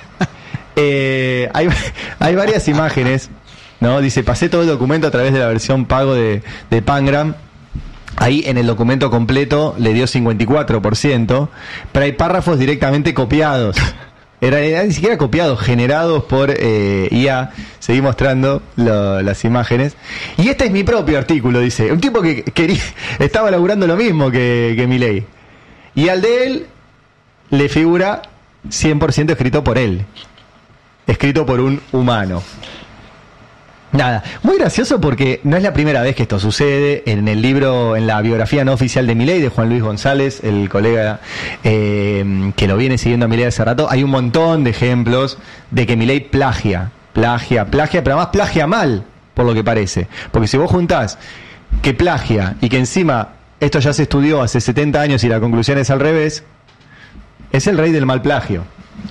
Hay varias imágenes, ¿no? Dice, pasé todo el documento a través de la versión pago de Pangram. Ahí en el documento completo le dio 54%, pero hay párrafos directamente copiados. Era ni siquiera copiados, generados por IA. Seguí mostrando las imágenes. Y este es mi propio artículo, dice. Un tipo que estaba laburando lo mismo que Milei. Y al de él le figura 100% escrito por él. Escrito por un humano. Nada, muy gracioso porque no es la primera vez que esto sucede. En el libro, en la biografía no oficial de Milei, de Juan Luis González, el colega que lo viene siguiendo a Milei hace rato, hay un montón de ejemplos de que Milei plagia, pero además plagia mal, por lo que parece. Porque si vos juntás que plagia y que encima esto ya se estudió hace 70 años y la conclusión es al revés, es el rey del mal plagio.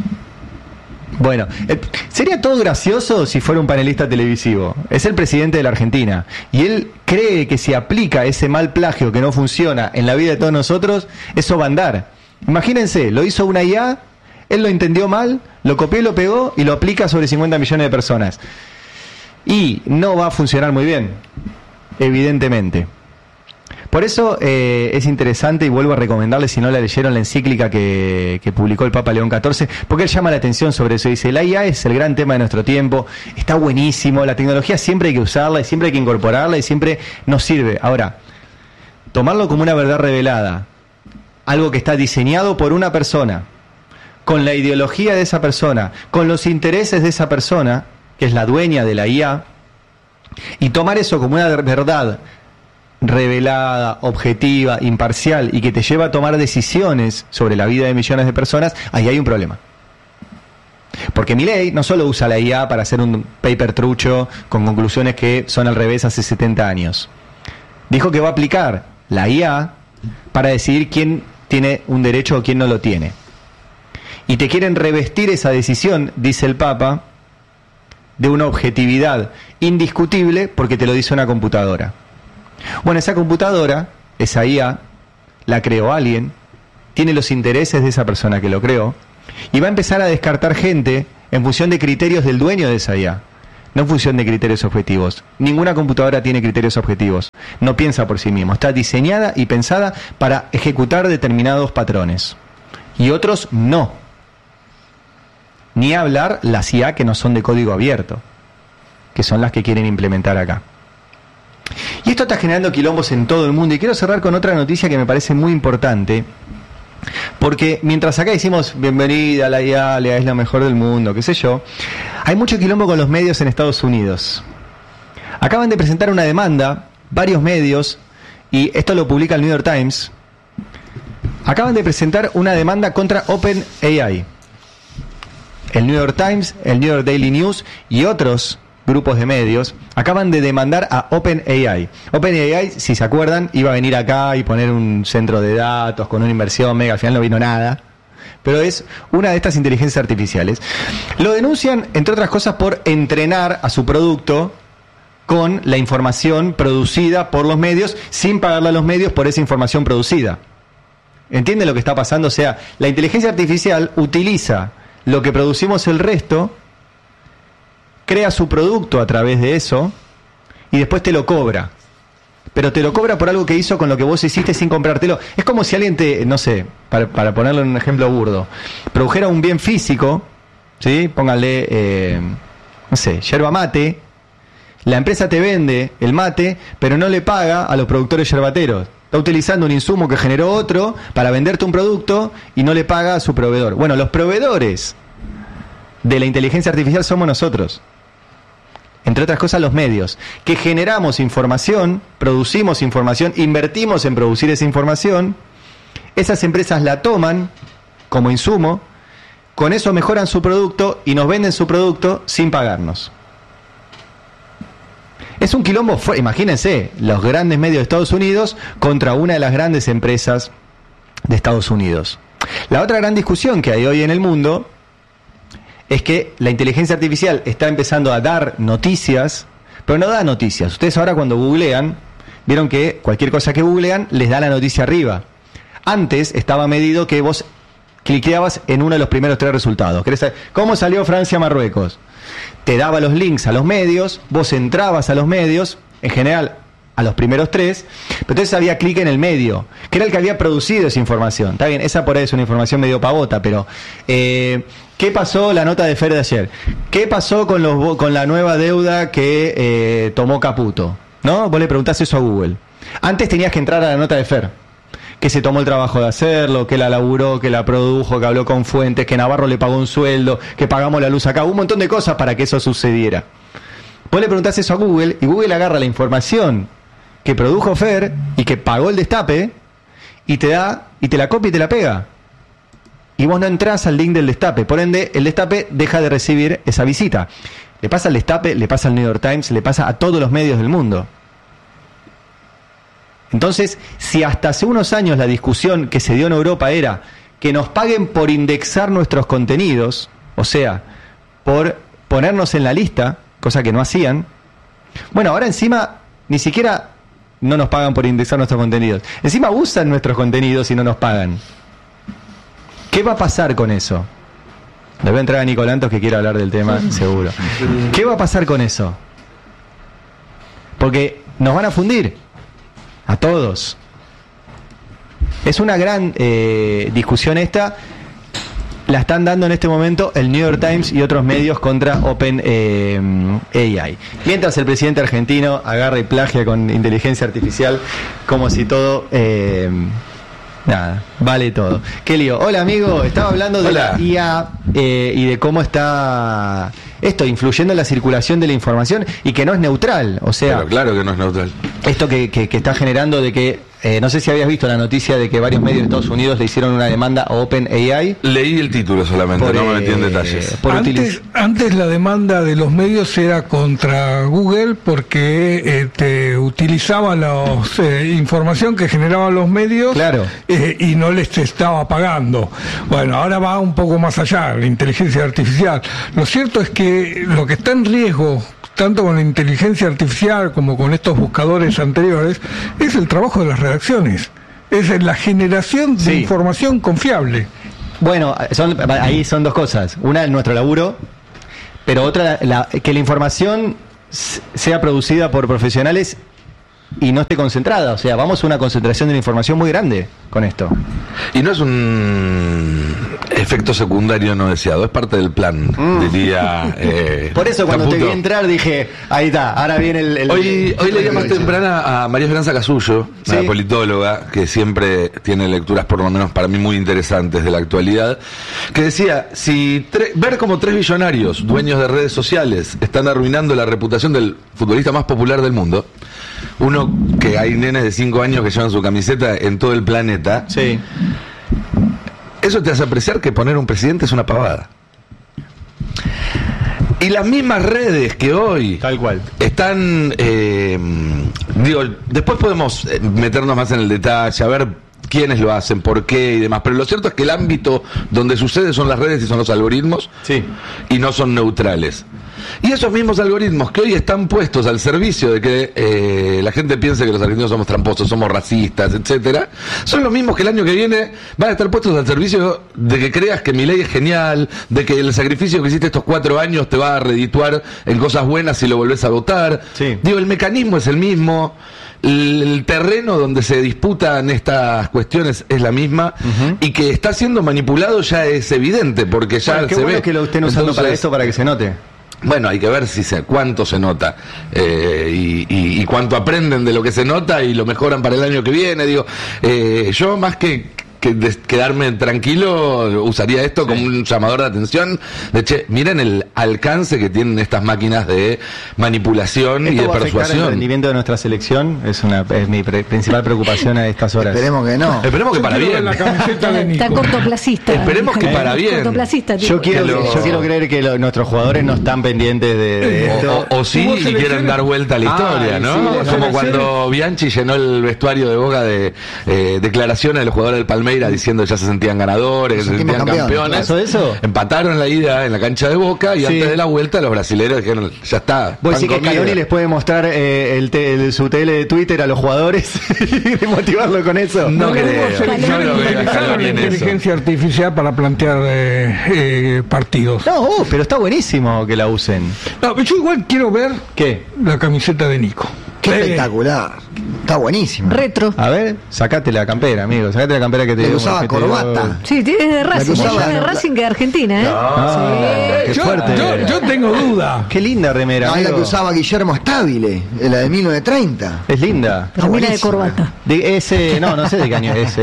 Bueno, sería todo gracioso si fuera un panelista televisivo. Es el presidente de la Argentina. Y él cree que si aplica ese mal plagio que no funciona en la vida de todos nosotros, eso va a andar. Imagínense, lo hizo una IA, él lo entendió mal, lo copió y lo pegó y lo aplica sobre 50 millones de personas. Y no va a funcionar muy bien, evidentemente. Por eso es interesante, y vuelvo a recomendarles, si no la leyeron, la encíclica que publicó el Papa León XIV, porque él llama la atención sobre eso. Dice, la IA es el gran tema de nuestro tiempo, está buenísimo, la tecnología siempre hay que usarla y siempre hay que incorporarla y siempre nos sirve. Ahora, tomarlo como una verdad revelada, algo que está diseñado por una persona, con la ideología de esa persona, con los intereses de esa persona, que es la dueña de la IA, y tomar eso como una verdad revelada, objetiva, imparcial y que te lleva a tomar decisiones sobre la vida de millones de personas, ahí hay un problema. Porque Milei no solo usa la IA para hacer un paper trucho con conclusiones que son al revés hace 70 años. Dijo que va a aplicar la IA para decidir quién tiene un derecho o quién no lo tiene. Y te quieren revestir esa decisión, dice el Papa, de una objetividad indiscutible porque te lo dice una computadora. Bueno, esa computadora, esa IA, la creó alguien, tiene los intereses de esa persona que lo creó, y va a empezar a descartar gente en función de criterios del dueño de esa IA, no en función de criterios objetivos. Ninguna computadora tiene criterios objetivos, no piensa por sí mismo, está diseñada y pensada para ejecutar determinados patrones, y otros no. Ni hablar las IA que no son de código abierto, que son las que quieren implementar acá. Y esto está generando quilombos en todo el mundo, y quiero cerrar con otra noticia que me parece muy importante, porque mientras acá decimos bienvenida a la IA es la mejor del mundo, qué sé yo, hay mucho quilombo con los medios en Estados Unidos. Acaban de presentar una demanda, varios medios, y esto lo publica el New York Times, acaban de presentar una demanda contra OpenAI. El New York Times, el New York Daily News y otros grupos de medios acaban de demandar a OpenAI. OpenAI, si se acuerdan, iba a venir acá y poner un centro de datos con una inversión mega, al final no vino nada, pero es una de estas inteligencias artificiales. Lo denuncian, entre otras cosas, por entrenar a su producto con la información producida por los medios, sin pagarle a los medios por esa información producida. ¿Entienden lo que está pasando? O sea, la inteligencia artificial utiliza lo que producimos el resto, crea su producto a través de eso y después te lo cobra. Pero te lo cobra por algo que hizo con lo que vos hiciste sin comprártelo. Es como si alguien te, no sé, para ponerlo en un ejemplo burdo, produjera un bien físico, ¿sí? Pónganle, no sé, yerba mate. La empresa te vende el mate, pero no le paga a los productores yerbateros. Está utilizando un insumo que generó otro para venderte un producto y no le paga a su proveedor. Bueno, los proveedores de la inteligencia artificial somos nosotros. Entre otras cosas, los medios, que generamos información, producimos información, invertimos en producir esa información. Esas empresas la toman como insumo, con eso mejoran su producto y nos venden su producto sin pagarnos. Es un quilombo, imagínense, los grandes medios de Estados Unidos contra una de las grandes empresas de Estados Unidos. La otra gran discusión que hay hoy en el mundo es que la inteligencia artificial está empezando a dar noticias, pero no da noticias. Ustedes ahora cuando googlean, vieron que cualquier cosa que googlean les da la noticia arriba. Antes estaba medido que vos cliqueabas en uno de los primeros 3 resultados. ¿Querés saber cómo salió Francia-Marruecos? Te daba los links a los medios, vos entrabas a los medios, en general a los primeros 3, pero entonces había clic en el medio, que era el que había producido esa información. Está bien, esa por ahí es una información medio pavota, pero ¿qué pasó la nota de Fer de ayer? ¿Qué pasó con la nueva deuda que tomó Caputo? ¿No? Vos le preguntás eso a Google. Antes tenías que entrar a la nota de Fer, que se tomó el trabajo de hacerlo, que la laburó, que la produjo, que habló con fuentes, que Navarro le pagó un sueldo, que pagamos la luz acá, un montón de cosas para que eso sucediera. Vos le preguntás eso a Google y Google agarra la información que produjo Fer y que pagó el destape y te da, y te la copia y te la pega. Y vos no entrás al link del destape, por ende el destape deja de recibir esa visita. Le pasa al destape, le pasa al New York Times, le pasa a todos los medios del mundo. Entonces, si hasta hace unos años la discusión que se dio en Europa era que nos paguen por indexar nuestros contenidos, o sea, por ponernos en la lista, cosa que no hacían, bueno, ahora encima ni siquiera no nos pagan por indexar nuestros contenidos. Encima usan nuestros contenidos y no nos pagan. ¿Qué va a pasar con eso? Le voy a entrar a Nicolantos que quiere hablar del tema, seguro. ¿Qué va a pasar con eso? Porque nos van a fundir a todos. Es una gran discusión esta. La están dando en este momento el New York Times y otros medios contra OpenAI. Mientras el presidente argentino agarra y plagia con inteligencia artificial como si todo... nada, vale todo. Qué lío. Hola amigo, estaba hablando de la IA y de cómo está esto influyendo en la circulación de la información y que no es neutral. O sea, pero claro que no es neutral. Esto que está generando de que no sé si habías visto la noticia de que varios medios de Estados Unidos le hicieron una demanda a OpenAI. Leí el título solamente, no me metí en detalles. Antes la demanda de los medios era contra Google porque te utilizaba la información que generaban los medios, claro, y no les estaba pagando. Bueno, ahora va un poco más allá, la inteligencia artificial. Lo cierto es que lo que está en riesgo, tanto con la inteligencia artificial como con estos buscadores anteriores, es el trabajo de las redacciones. Es la generación de información confiable. Bueno, ahí son dos cosas. Una es nuestro laburo, pero otra, que la información sea producida por profesionales y no esté concentrada. O sea, vamos a una concentración de la información muy grande con esto. Y no es un efecto secundario no deseado, es parte del plan, diría. Por eso cuando te vi entrar dije, ahí está, ahora viene el Hoy leía más temprana a María Esperanza Casullo, una politóloga que siempre tiene lecturas, por lo menos para mí, muy interesantes de la actualidad, que decía, si ver como 3 billonarios, dueños de redes sociales, están arruinando la reputación del futbolista más popular del mundo, uno que hay nenes de 5 años que llevan su camiseta en todo el planeta, eso te hace apreciar que poner un presidente es una pavada. Y las mismas redes que hoy tal cual están, después podemos meternos más en el detalle, a ver quiénes lo hacen, por qué y demás, pero lo cierto es que el ámbito donde sucede son las redes y son los algoritmos, y no son neutrales. Y esos mismos algoritmos que hoy están puestos al servicio de que la gente piense que los argentinos somos tramposos, somos racistas, etcétera, son los mismos que el año que viene van a estar puestos al servicio de que creas que Milei es genial, de que el sacrificio que hiciste estos 4 años te va a redituar en cosas buenas si lo volvés a votar. Digo, el mecanismo es el mismo, el terreno donde se disputan estas cuestiones es la misma, y que está siendo manipulado ya es evidente, porque ya se ve que lo estén usando para esto, para que se note. Bueno, hay que ver cuánto se nota y cuánto aprenden de lo que se nota y lo mejoran para el año que viene. Digo, yo más que quedarme tranquilo, usaría esto como un llamador de atención de miren el alcance que tienen estas máquinas de manipulación y de persuasión. ¿El rendimiento de nuestra selección? Es mi principal preocupación a estas horas. Esperemos que no. Esperemos que para bien. Está cortoplacista. Esperemos que para bien. Cortoplacista, yo quiero creer que nuestros jugadores no están pendientes de esto. O sí, y quieren dar vuelta a la historia, ¿no? Como cuando Bianchi llenó el vestuario de Boca de declaraciones de los jugadores del Palmeiras diciendo que ya se sentían ganadores, que se sentían campeones. ¿Pasó eso? Empataron la ida en la cancha de Boca y antes de la vuelta los brasileños dijeron, ya está. Vos decís que Scaloni les puede mostrar su tele de Twitter a los jugadores y motivarlo con eso. No creo. La inteligencia artificial para plantear partidos. No, pero está buenísimo que la usen. No, yo igual quiero ver la camiseta de Nico. Qué espectacular. Está buenísimo. Retro. A ver, sacate la campera, amigo. Sacate la campera que te dio. usaba corbata. Sí, es de Racing. Es de Racing que de Argentina, Qué fuerte. Yo tengo duda. Qué linda remera. No, es la que usaba Guillermo Stabile, la de 1930. Es linda. Remera de corbata. No sé de qué año es.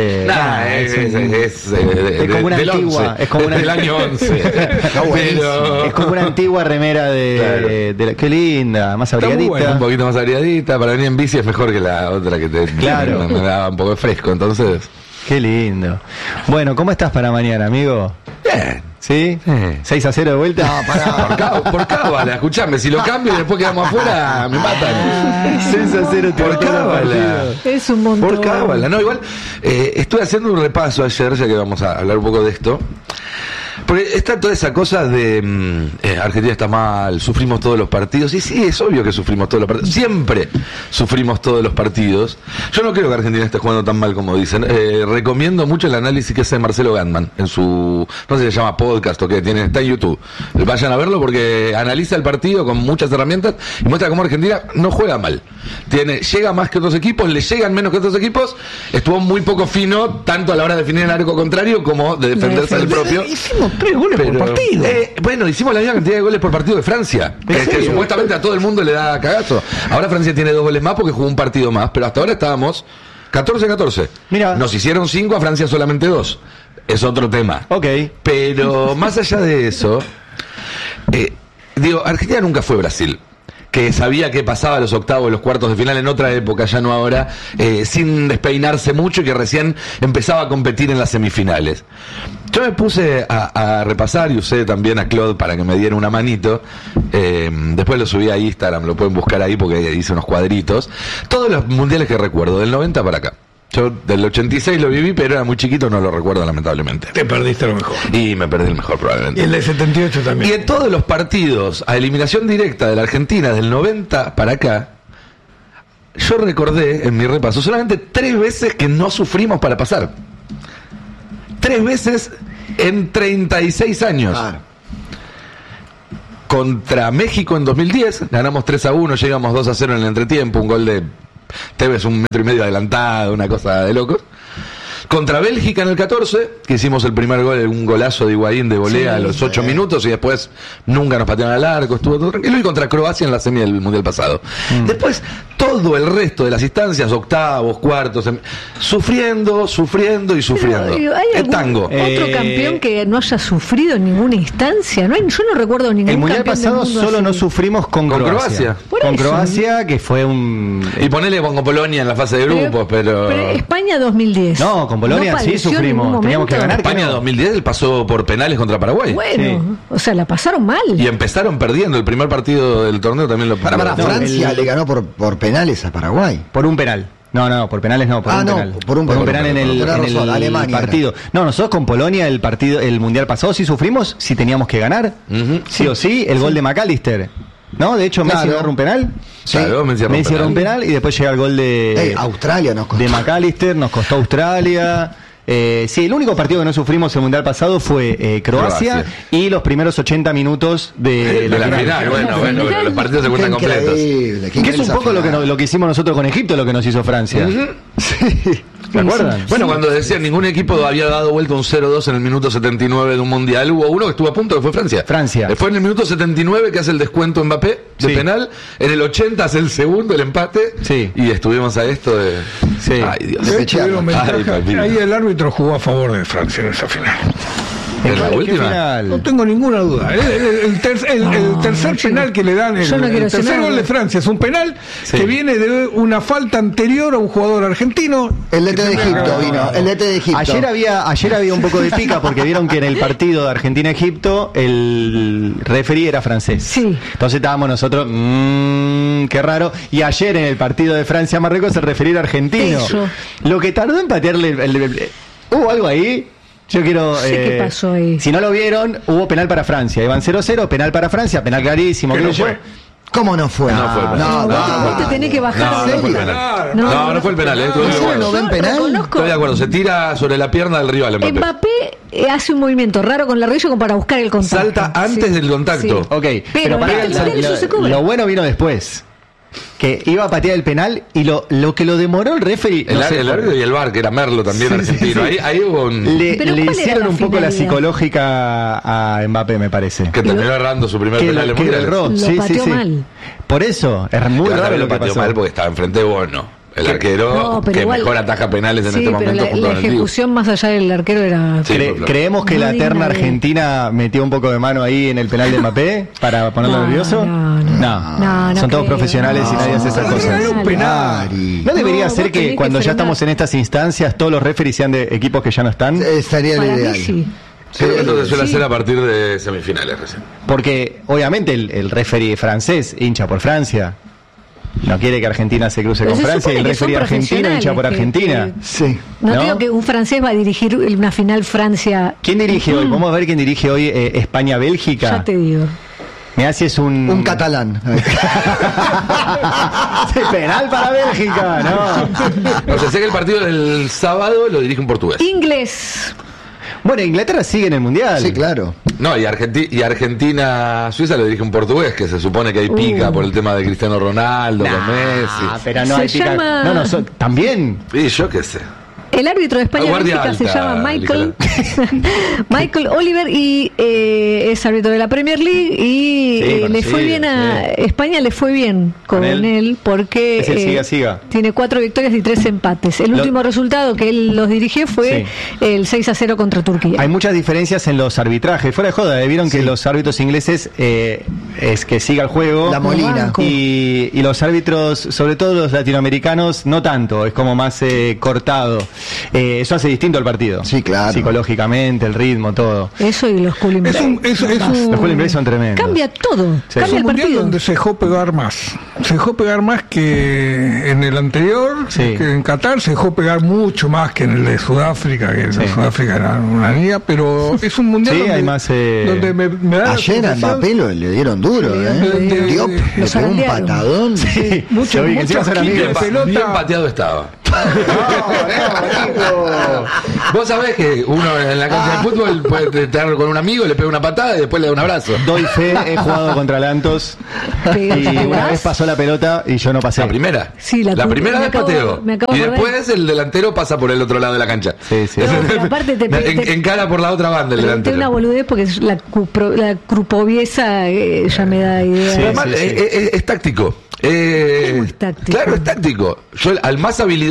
Es como una antigua. Es como del año 11. Es como una antigua remera de qué linda, más abrigadita. Un poquito más abrigadita. Para venir en bici es mejor que la otra que me daba un poco de fresco, entonces. Qué lindo. Bueno, ¿cómo estás para mañana, amigo? Bien. ¿Sí? 6-0 de vuelta. No, pará. Por cábala, escuchame, si lo cambio y después quedamos afuera, me matan. 6-0 por cábala. Es un montón. Por cábala, no, igual estuve haciendo un repaso ayer, ya que vamos a hablar un poco de esto. Porque está toda esa cosa de Argentina está mal, sufrimos todos los partidos. Y sí, es obvio que sufrimos todos los partidos. Siempre sufrimos todos los partidos. Yo no creo que Argentina esté jugando tan mal como dicen. Recomiendo mucho el análisis que hace Marcelo Gantman en su, no sé si se llama podcast o qué, está en YouTube. Vayan a verlo porque analiza el partido con muchas herramientas y muestra cómo Argentina no juega mal. Llega más que otros equipos, le llegan menos que otros equipos. Estuvo muy poco fino, tanto a la hora de definir el arco contrario como de defenderse del propio. Hicimos 3 goles por partido. Bueno, hicimos la misma cantidad de goles por partido de Francia, que supuestamente a todo el mundo le da cagazo. Ahora Francia tiene 2 goles más porque jugó un partido más, pero hasta ahora estábamos 14-14. Mira. Nos hicieron 5, a Francia solamente 2. Es otro tema. Ok. Pero más allá de eso, Argentina nunca fue Brasil, que sabía que pasaba a los octavos, los cuartos de final en otra época, ya no ahora, sin despeinarse mucho y que recién empezaba a competir en las semifinales. Yo me puse a repasar y usé también a Claude para que me diera una manito. Después lo subí a Instagram, lo pueden buscar ahí porque hice unos cuadritos. Todos los mundiales que recuerdo, del 90 para acá. Yo del 86 lo viví, pero era muy chiquito, no lo recuerdo lamentablemente. Te perdiste lo mejor. Y me perdí el mejor probablemente. Y el del 78 también. Y en todos los partidos a eliminación directa de la Argentina del 90 para acá, yo recordé en mi repaso solamente 3 veces que no sufrimos para pasar. 3 veces en 36 años. Claro. Contra México en 2010, ganamos 3-1, llegamos 2-0 en el entretiempo, un gol de Tevez 1,5 metros adelantado, una cosa de locos. Contra Bélgica en el 14, que hicimos el primer gol, un golazo de Higuaín de volea a los 8 minutos y después nunca nos patearon al arco, estuvo todo tranquilo. Y contra Croacia en la semi del Mundial pasado. Después, todo el resto de las instancias, octavos, cuartos, sufriendo y sufriendo. Pero, ¿hay el tango. otro campeón que no haya sufrido en ninguna instancia? Yo no recuerdo ningún el Mundial campeón pasado del mundo solo así. no sufrimos con Croacia. Con Croacia, que fue un... Y ponele con Polonia en la fase de grupos, pero España 2010. No, con Polonia ¿No sí padeció en sufrimos. ningún Teníamos que momento? ganar. España 2010 él pasó por penales contra Paraguay. Bueno, o sea, la pasaron mal. Y empezaron perdiendo. El primer partido del torneo también lo Para Francia le ganó por penales a Paraguay. Por un penal. No, por penales no, por un penal. Por un penal en el Alemania partido. era. No, nosotros con Polonia el Mundial pasado sí sufrimos, sí teníamos que ganar. Sí o sí, el gol de McAllister. ¿No? De hecho, Messi agarra un penal. Sí. Claro, Messi agarra un penal y después llega el gol de Australia nos costó. De McAllister, nos costó Australia. Sí, el único partido que no sufrimos el Mundial pasado fue Croacia y los primeros 80 minutos de la final. Bueno, los partidos se cuentan completos. Que es un poco lo que hicimos nosotros con Egipto, lo que nos hizo Francia. Sí. ¿Se acuerdan? Bueno, cuando decían ningún equipo había dado vuelta un 0-2 en el minuto 79 de un mundial, hubo uno que estuvo a punto, que fue Francia. Después en el minuto 79 que hace el descuento Mbappé de penal, en el 80 hace el segundo, el empate, y estuvimos a esto de... Ay, Dios. Ahí el árbitro jugó a favor de Francia en esa final. ¿En la última? No tengo ninguna duda. El tercer penal que le dan, el tercer gol de Francia es un penal que viene de una falta anterior a un jugador argentino. El DT de Egipto vino. El DT de Egipto. Ayer había un poco de pica porque vieron que en el partido de Argentina-Egipto el referee era francés. Sí. Entonces estábamos nosotros, qué raro. Y ayer en el partido de Francia-Marruecos el referee era argentino. Eso. Lo que tardó en patearle ¿hubo algo ahí? Yo quiero... ¿Qué pasó ahí? Si no lo vieron, hubo penal para Francia. Iban 0-0, penal para Francia, penal clarísimo. ¿Qué no fue? ¿Cómo no fue? No fue el penal. Vos te tenés que bajar. No fue el penal. No fue el penal. ¿No ven penal? Estoy de acuerdo, se tira sobre la pierna del rival Mbappé hace un movimiento raro con la rodilla como para buscar el contacto. Salta antes del contacto. Ok, pero lo bueno vino después. Que iba a patear el penal y lo que lo demoró el referee. El árbitro y el VAR, que era Merlo también argentino. Ahí hubo un... Le hicieron un poco la psicológica a Mbappé, me parece. Que terminó errando su primer penal en el Mundial. Lo pateó mal. Por eso, es muy raro lo que pateó pasó. mal porque estaba enfrente de Bono. El arquero que igual, mejor ataja penales en este momento. La ejecución más allá del arquero era... ¿Creemos que la terna argentina metió un poco de mano ahí en el penal de Mbappé para ponerlo nervioso? No. Son todos profesionales y nadie hace esas cosas. ¿No debería ser que cuando ya estamos en estas instancias todos los referees sean de equipos que ya no están? Estaría el ideal. Sí, eso se suele hacer a partir de semifinales recién. Porque obviamente el referee francés hincha por Francia. No quiere que Argentina se cruce con Francia y el referee argentino hincha por Argentina. Sí. No digo que un francés va a dirigir una final Francia. ¿Quién dirige hoy? Vamos a ver quién dirige hoy España-Bélgica. Ya te digo. Mirá si es un catalán. Penal para Bélgica, ¿no? O sea, sé que el partido del sábado lo dirige un portugués. Inglés. Bueno, Inglaterra sigue en el Mundial. Sí, claro. No, y Argentina-Suiza lo dirige un portugués, que se supone que hay pica por el tema de Cristiano Ronaldo, con Messi. Pero no hay pica. No, también. Sí, yo qué sé. El árbitro de España-Bélgica se llama Michael Oliver y es árbitro de la Premier League y le fue bien a España, le fue bien con él porque es el siga. Tiene 4 victorias y 3 empates. El último resultado que él los dirigió fue el 6-0 contra Turquía. Hay muchas diferencias en los arbitrajes. Fuera de joda, vieron que los árbitros ingleses es que siga el juego. La Molina. Y los árbitros, sobre todo los latinoamericanos, no tanto. Es como más cortado. Eso hace distinto al partido. Sí, claro. Psicológicamente. psicológicamente, el ritmo, todo. Eso y los cooling breaks. Los cooling breaks son tremendos. Cambia todo. Sí. Cambia es un el mundial partido. donde se dejó pegar más. Se dejó pegar más que en el anterior, que en Qatar. Se dejó pegar mucho más que en el de Sudáfrica, que el de Sudáfrica era una niña, pero es un mundial donde, hay más, donde me da ayer a Mbappé le dieron duro, Diop le pegó un patadón. Sí, mucho bien pelota. pateado estaba. Vos sabés que uno en la cancha de fútbol puede estar con un amigo, le pega una patada y después le da un abrazo. Doy fe, he jugado contra Lantos y una vez pasó la pelota y yo no pasé. ¿La primera? Sí, la primera vez pateo. Y después el delantero pasa por el otro lado de la cancha. Sí, sí. No, aparte encara por la otra banda el delantero. Tengo una boludez porque es la crupoviesa ya me da idea. Sí, además, es táctico. ¿Cómo es táctico? Claro, es táctico. Yo al más habilidoso